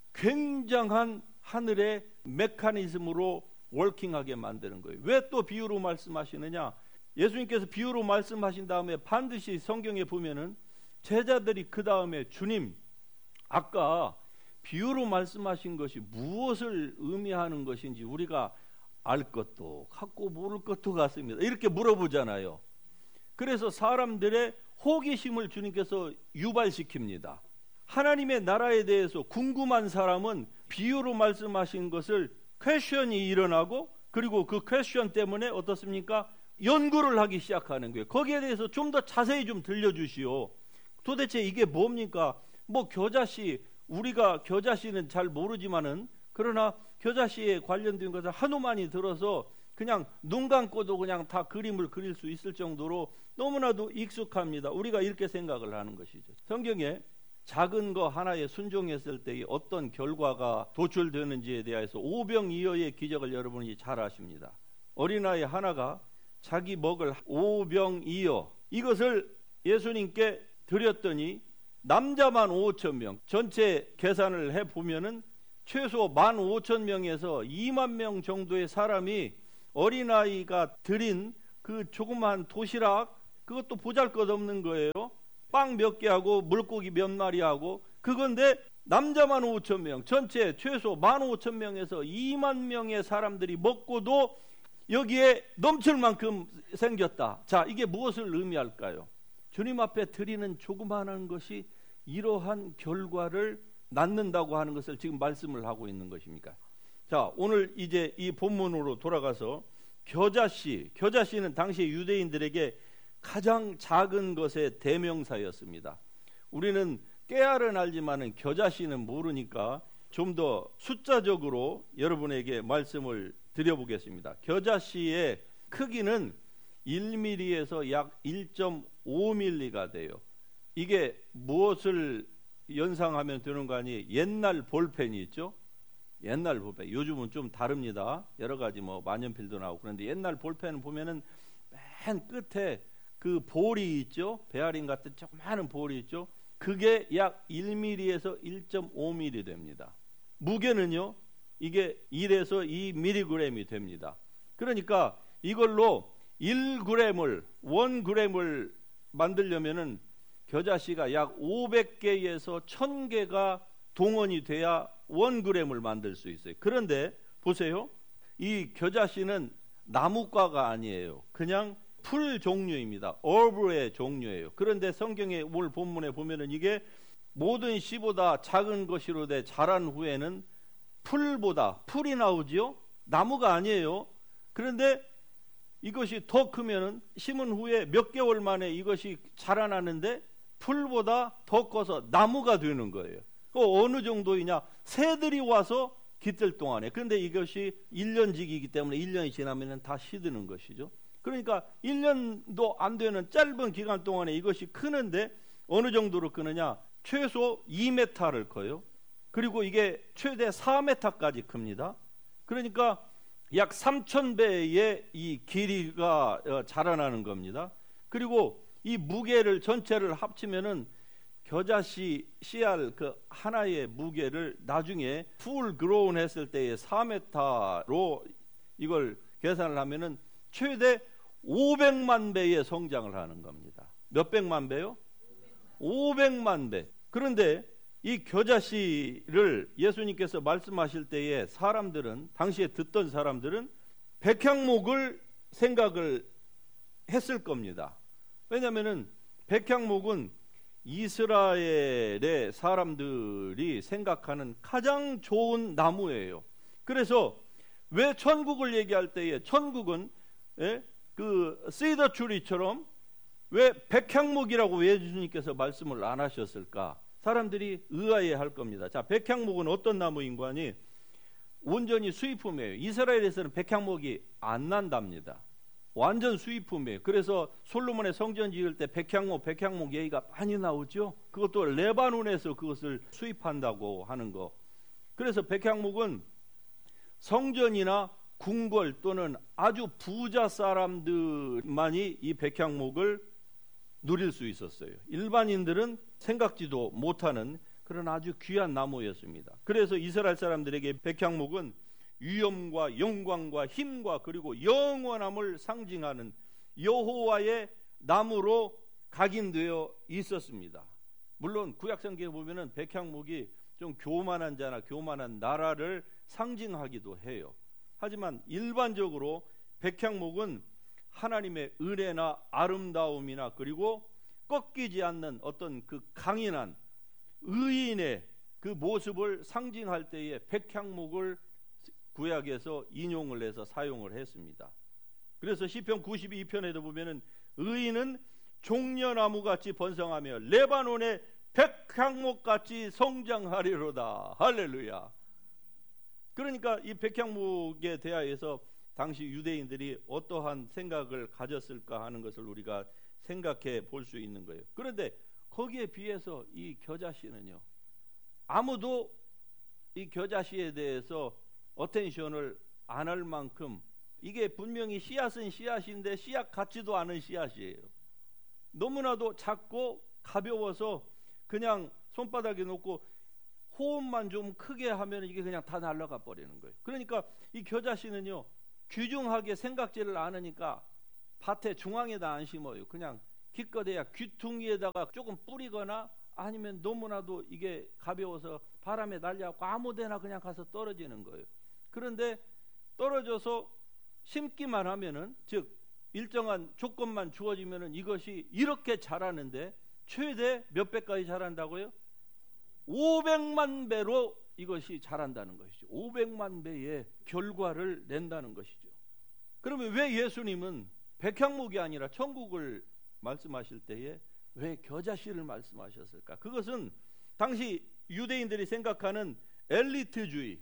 굉장한 하늘의 메커니즘으로 워킹하게 만드는 거예요. 왜 또 비유로 말씀하시느냐? 예수님께서 비유로 말씀하신 다음에 반드시 성경에 보면은 제자들이 그 다음에 주님, 아까 비유로 말씀하신 것이 무엇을 의미하는 것인지 우리가 알 것도 같고 모를 것도 같습니다. 이렇게 물어보잖아요. 그래서 사람들의 호기심을 주님께서 유발시킵니다. 하나님의 나라에 대해서 궁금한 사람은 비유로 말씀하신 것을 퀘션이 일어나고 그리고 그 퀘션 때문에 어떻습니까? 연구를 하기 시작하는 거예요. 거기에 대해서 좀 더 자세히 좀 들려주시오. 도대체 이게 뭡니까? 뭐 겨자씨, 우리가 겨자씨는 잘 모르지만은 그러나 겨자씨에 관련된 것을 하도 많이 들어서 그냥 눈 감고도 그냥 다 그림을 그릴 수 있을 정도로 너무나도 익숙합니다. 우리가 이렇게 생각을 하는 것이죠. 성경에 작은 거 하나에 순종했을 때의 어떤 결과가 도출되는지에 대해서 오병이어의 기적을 여러분이 잘 아십니다. 어린아이 하나가 자기 먹을 오병이어 이것을 예수님께 드렸더니 남자만 5,000명, 전체 계산을 해보면은 최소 15,000명에서 2만 명 정도의 사람이 어린아이가 드린 그 조그만 도시락, 그것도 보잘것없는 거예요. 빵 몇 개 하고 물고기 몇 마리 하고 그건데 남자만 5,000명, 전체 최소 15,000명에서 2만 명의 사람들이 먹고도 여기에 넘칠 만큼 생겼다. 자, 이게 무엇을 의미할까요? 주님 앞에 드리는 조그마한 것이 이러한 결과를 낳는다고 하는 것을 지금 말씀을 하고 있는 것입니까? 자, 오늘 이제 이 본문으로 돌아가서 겨자씨는 당시 유대인들에게 가장 작은 것의 대명사였습니다. 우리는 깨알은 알지만은 겨자씨는 모르니까 좀 더 숫자적으로 여러분에게 말씀을 드려보겠습니다. 겨자씨의 크기는 1mm에서 약 1.5mm가 돼요. 이게 무엇을 연상하면 되는 거 아니에요? 옛날 볼펜이 있죠? 옛날 볼펜. 요즘은 좀 다릅니다. 여러 가지 뭐 만년필도 나오고 그런데 옛날 볼펜을 보면은 맨 끝에 그 볼이 있죠? 베어링 같은 조그마한 볼이 있죠? 그게 약 1mm에서 1.5mm 됩니다. 무게는요, 이게 1에서 2mg이 됩니다. 그러니까 이걸로 1g을 만들려면은 겨자씨가 약 500개에서 1000개가 동원이 돼야 1g을 만들 수 있어요. 그런데 보세요, 이 겨자씨는 나무과가 아니에요. 그냥 풀 종류입니다. 어브의 종류예요. 그런데 성경의 오늘 본문에 보면은 이게 모든 씨보다 작은 것이로되 자란 후에는 풀이 나오지요. 나무가 아니에요. 그런데 이것이 더 크면은 심은 후에 몇 개월 만에 이것이 자라나는데 풀보다 더 커서 나무가 되는 거예요. 어느 정도이냐? 새들이 와서 깃들 동안에. 그런데 이것이 1년직이기 때문에 1년이 지나면 다 시드는 것이죠. 그러니까 1년도 안 되는 짧은 기간 동안에 이것이 크는데 어느 정도로 크느냐? 최소 2m를 커요. 그리고 이게 최대 4m까지 큽니다. 그러니까 약 3,000배의 이 길이가 자라나는 겁니다. 그리고 이 무게를 전체를 합치면은 겨자씨 씨알 그 하나의 무게를 나중에 풀 그로운 했을 때의 4m로 이걸 계산을 하면은 최대 500만 배의 성장을 하는 겁니다. 몇 백만 배요? 500만 배. 그런데 이 겨자씨를 예수님께서 말씀하실 때에 사람들은, 당시에 듣던 사람들은 백향목을 생각을 했을 겁니다. 왜냐하면은 백향목은 이스라엘의 사람들이 생각하는 가장 좋은 나무예요. 그래서 왜 천국을 얘기할 때에 천국은 그 시더 트리처럼 왜 백향목이라고 예수님께서 말씀을 안 하셨을까? 사람들이 의아해할 겁니다. 자, 백향목은 어떤 나무인 거 아니? 온전히 수입품이에요. 이스라엘에서는 백향목이 안 난답니다. 완전 수입품이에요. 그래서 솔로몬의 성전 지을 때 백향목 얘기가 많이 나오죠. 그것도 레바논에서 그것을 수입한다고 하는 거. 그래서 백향목은 성전이나 궁궐 또는 아주 부자 사람들만이 이 백향목을 누릴 수 있었어요. 일반인들은 생각지도 못하는 그런 아주 귀한 나무였습니다. 그래서 이스라엘 사람들에게 백향목은 위엄과 영광과 힘과 그리고 영원함을 상징하는 여호와의 나무로 각인되어 있었습니다. 물론 구약성경에 보면은 백향목이 좀 교만한 자나 교만한 나라를 상징하기도 해요. 하지만 일반적으로 백향목은 하나님의 은혜나 아름다움이나 그리고 꺾이지 않는 어떤 그 강인한 의인의 그 모습을 상징할 때에 백향목을 구약에서 인용을 해서 사용을 했습니다. 그래서 시편 92편에도 보면은 의인은 종려나무같이 번성하며 레바논의 백향목같이 성장하리로다. 할렐루야. 그러니까 이 백향목에 대하여서 당시 유대인들이 어떠한 생각을 가졌을까 하는 것을 우리가 생각해 볼 수 있는 거예요. 그런데 거기에 비해서 이 겨자씨는요, 아무도 이 겨자씨에 대해서 어텐션을 안 할 만큼 이게 분명히 씨앗은 씨앗인데 씨앗 같지도 않은 씨앗이에요. 너무나도 작고 가벼워서 그냥 손바닥에 놓고 호흡만 좀 크게 하면 이게 그냥 다 날아가 버리는 거예요. 그러니까 이 겨자씨는요, 귀중하게 생각지를 않으니까 밭의 중앙에다 안 심어요. 그냥 기껏해야 귀퉁이에다가 조금 뿌리거나 아니면 너무나도 이게 가벼워서 바람에 날려갖고 아무데나 그냥 가서 떨어지는 거예요. 그런데 떨어져서 심기만 하면은, 즉 일정한 조건만 주어지면은 이것이 이렇게 자라는데 최대 몇 배까지 자란다고요? 500만 배로 이것이 자란다는 것이죠. 500만 배의 결과를 낸다는 것이죠. 그러면 왜 예수님은 백향목이 아니라 천국을 말씀하실 때에 왜 겨자씨를 말씀하셨을까? 그것은 당시 유대인들이 생각하는 엘리트주의,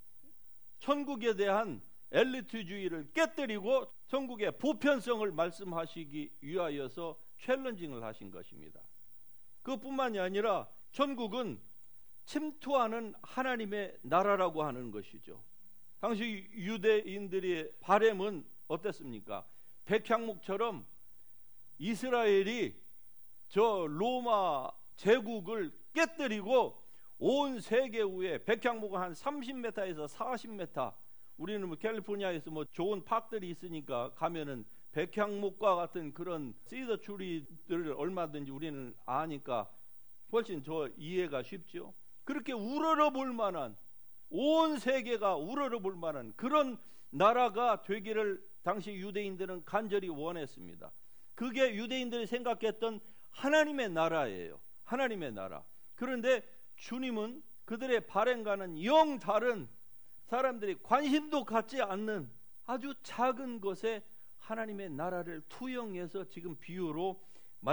천국에 대한 엘리트주의를 깨뜨리고 천국의 보편성을 말씀하시기 위하여서 챌린징을 하신 것입니다. 그것뿐만이 아니라 천국은 침투하는 하나님의 나라라고 하는 것이죠. 당시 유대인들의 바램은 어땠습니까? 백향목처럼 이스라엘이 저 로마 제국을 깨뜨리고 온 세계 위에 백향목은 한 30m에서 40m, 우리는 뭐 캘리포니아에서 뭐 좋은 파크들이 있으니까 가면은 백향목과 같은 그런 시더 추리들을 얼마든지 우리는 아니까 훨씬 저 이해가 쉽죠. 그렇게 우러러볼 만한, 온 세계가 우러러볼 만한 그런 나라가 되기를 당시 유대인들은 간절히 원했습니다. 그게 유대인들이 생각했던 하나님의 나라예요. 하나님의 나라. 그런데 주님은 그들의 바램과는 영 다른, 사람들이 관심도 갖지 않는 아주 작은 것에 하나님의 나라를 투영해서 지금 비유로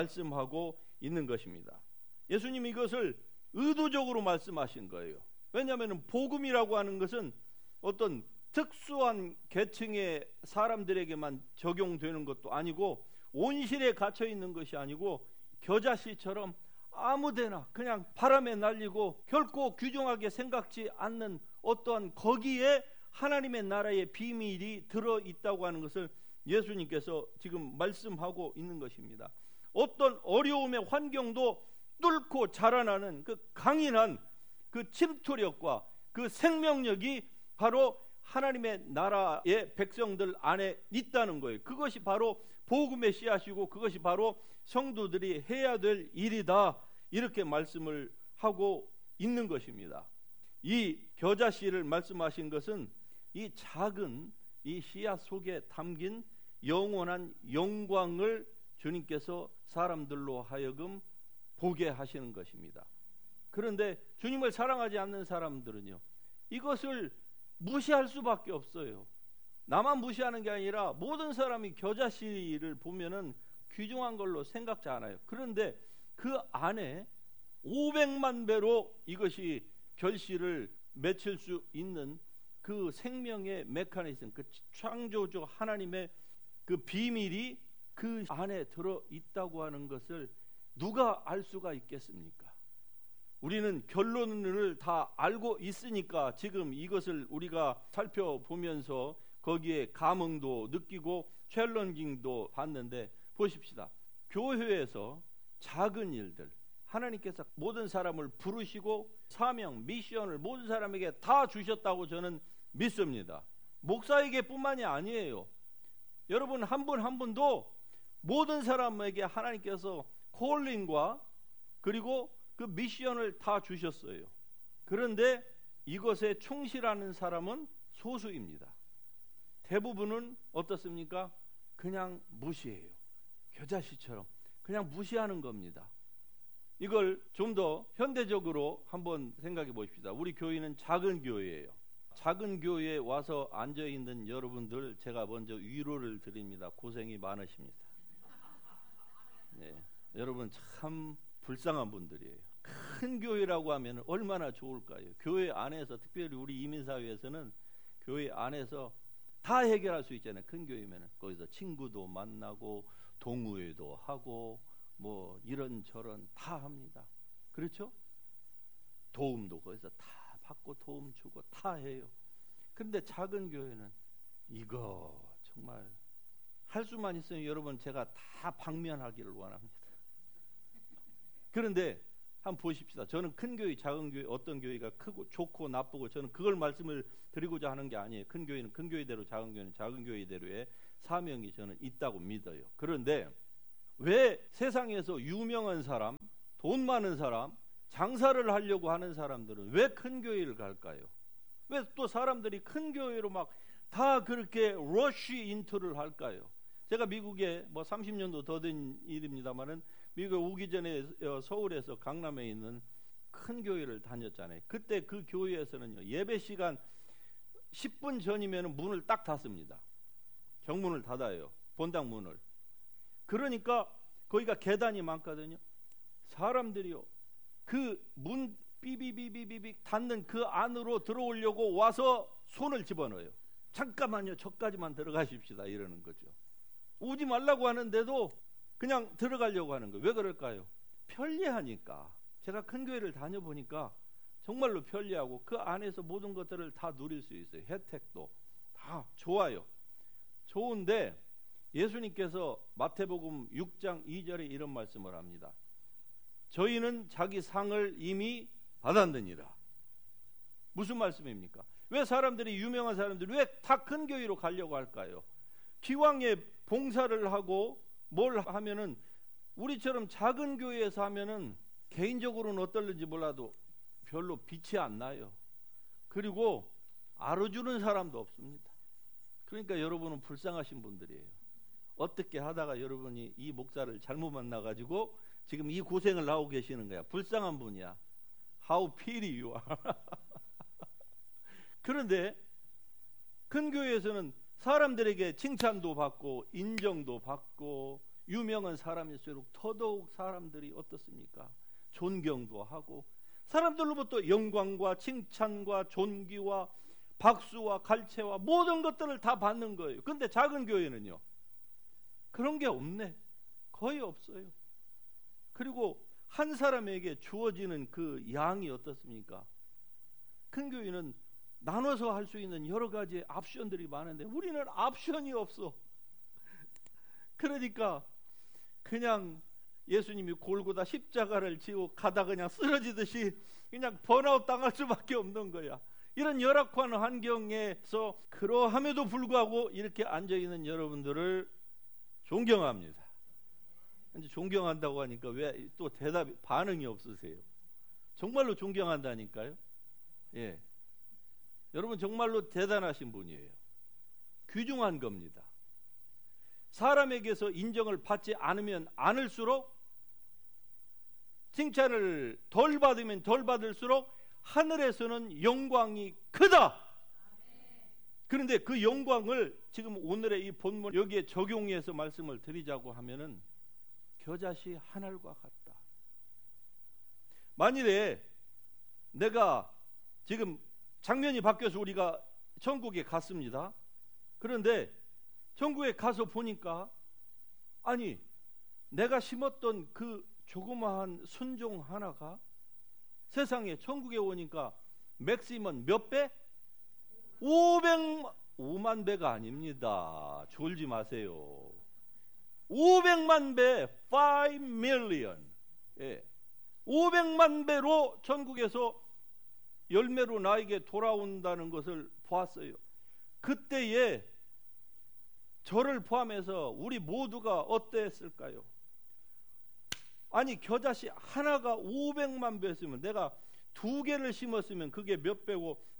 말씀하고 있는 것입니다. 예수님이 이것을 의도적으로 말씀하신 거예요. 왜냐하면 복음이라고 하는 것은 어떤 특수한 계층의 사람들에게만 적용되는 것도 아니고 온실에 갇혀 있는 것이 아니고 겨자씨처럼 아무데나 그냥 바람에 날리고 결코 귀중하게 생각지 않는 어떠한 거기에 하나님의 나라의 비밀이 들어있다고 하는 것을 예수님께서 지금 말씀하고 있는 것입니다. 어떤 어려움의 환경도 뚫고 자라나는 그 강인한 그 침투력과 그 생명력이 바로 하나님의 나라의 백성들 안에 있다는 거예요. 그것이 바로 복음의 씨앗이고 그것이 바로 성도들이 해야 될 일이다, 이렇게 말씀을 하고 있는 것입니다. 이 겨자씨를 말씀하신 것은 이 작은 이 씨앗 속에 담긴 영원한 영광을 주님께서 사람들로 하여금 보게 하시는 것입니다. 그런데 주님을 사랑하지 않는 사람들은요, 이것을 무시할 수밖에 없어요. 나만 무시하는 게 아니라 모든 사람이 겨자씨를 보면은 귀중한 걸로 생각지 않아요. 그런데 그 안에 500만 배로 이것이 결실을 맺힐 수 있는 그 생명의 메커니즘, 그 창조주 하나님의 그 비밀이 그 안에 들어 있다고 하는 것을 누가 알 수가 있겠습니까? 우리는 결론을 다 알고 있으니까 지금 이것을 우리가 살펴보면서 거기에 감흥도 느끼고 챌린징도 받는데, 보십시다. 교회에서 작은 일들, 하나님께서 모든 사람을 부르시고 사명, 미션을 모든 사람에게 다 주셨다고 저는 믿습니다. 목사에게 뿐만이 아니에요. 여러분 한 분 한 분도 모든 사람에게 하나님께서 콜링과 그리고 그 미션을 다 주셨어요. 그런데 이것에 충실하는 사람은 소수입니다. 대부분은 어떻습니까? 그냥 무시해요. 겨자씨처럼 그냥 무시하는 겁니다. 이걸 좀 더 현대적으로 한번 생각해 보십시다. 우리 교회는 작은 교회예요. 작은 교회에 와서 앉아있는 여러분들, 제가 먼저 위로를 드립니다. 고생이 많으십니다. 네, 여러분 참 불쌍한 분들이에요. 큰 교회라고 하면 얼마나 좋을까요? 교회 안에서, 특별히 우리 이민사회에서는 교회 안에서 다 해결할 수 있잖아요. 큰 교회면 거기서 친구도 만나고 동호회도 하고 뭐 이런저런 다 합니다. 그렇죠? 도움도 거기서 다 받고 도움 주고 다 해요. 그런데 작은 교회는 이거 정말 할 수만 있으면 여러분 제가 다 방면하기를 원합니다. 그런데 한번 보십시다. 저는 큰 교회, 작은 교회, 어떤 교회가 크고 좋고 나쁘고 저는 그걸 말씀을 드리고자 하는 게 아니에요. 큰 교회는 큰 교회대로, 작은 교회는 작은 교회대로의 사명이 저는 있다고 믿어요. 그런데 왜 세상에서 유명한 사람, 돈 많은 사람, 장사를 하려고 하는 사람들은 왜 큰 교회를 갈까요? 왜 또 사람들이 큰 교회로 막 다 그렇게 러쉬 인투를 할까요? 제가 미국에 뭐 30년도 더 된 일입니다만은 미국에 오기 전에 서울에서 강남에 있는 큰 교회를 다녔잖아요. 그때 그 교회에서는요, 예배 시간 10분 전이면 문을 딱 닫습니다. 경문을 닫아요. 본당 문을. 그러니까 거기가 계단이 많거든요. 사람들이요, 그 문 삐비비비비비 닫는 그 안으로 들어오려고 와서 손을 집어넣어요. 잠깐만요, 저까지만 들어가십시다 이러는 거죠. 오지 말라고 하는데도 그냥 들어가려고 하는 거예요. 왜 그럴까요? 편리하니까. 제가 큰 교회를 다녀보니까 정말로 편리하고 그 안에서 모든 것들을 다 누릴 수 있어요. 혜택도 다 좋아요. 좋은데 예수님께서 마태복음 6장 2절에 이런 말씀을 합니다. 저희는 자기 상을 이미 받았느니라. 무슨 말씀입니까? 왜 사람들이, 유명한 사람들이 왜 다 큰 교회로 가려고 할까요? 기왕에 봉사를 하고 뭘 하면은 우리처럼 작은 교회에서 하면은 개인적으로는 어떨는지 몰라도 별로 빛이 안 나요. 그리고 알아주는 사람도 없습니다. 그러니까 여러분은 불쌍하신 분들이에요. 어떻게 하다가 여러분이 이 목사를 잘못 만나가지고 지금 이 고생을 하고 계시는 거야. 불쌍한 분이야. How pity you are. 그런데 큰 교회에서는 사람들에게 칭찬도 받고 인정도 받고 유명한 사람일수록 더더욱 사람들이 어떻습니까? 존경도 하고 사람들로부터 영광과 칭찬과 존귀와 박수와 갈채와 모든 것들을 다 받는 거예요. 그런데 작은 교회는요, 그런 게 없네. 거의 없어요. 그리고 한 사람에게 주어지는 그 양이 어떻습니까? 큰 교회는 나눠서 할 수 있는 여러 가지 옵션들이 많은데 우리는 옵션이 없어. 그러니까 그냥 예수님이 골고다 십자가를 지고 가다 그냥 쓰러지듯이 그냥 번아웃 당할 수밖에 없는 거야. 이런 열악한 환경에서 그러함에도 불구하고 이렇게 앉아있는 여러분들을 존경합니다. 이제 존경한다고 하니까 왜 또 반응이 없으세요? 정말로 존경한다니까요. 예, 여러분 정말로 대단하신 분이에요. 귀중한 겁니다. 사람에게서 인정을 받지 않으면 않을수록, 칭찬을 덜 받으면 덜 받을수록 하늘에서는 영광이 크다. 그런데 그 영광을 지금 오늘의 이 본문 여기에 적용해서 말씀을 드리자고 하면은 겨자씨 한 알과 같다. 만일에 내가 지금 장면이 바뀌어서 우리가 천국에 갔습니다. 그런데 천국에 가서 보니까 아니 내가 심었던 그 조그마한 순종 하나가 세상에 천국에 오니까 맥시멈 몇 배? 5만 배가 아닙니다. 졸지 마세요. 500만 배, 5 million. 예. 500만 배로 천국에서 열매로 나에게 돌아온다는 것을 보았어요. 그때에 저를 포함해서 우리 모두가 어땠을까요? 아니 겨자씨 하나가 500만 배였으면 내가 2개를 심었으면 그게 몇 배고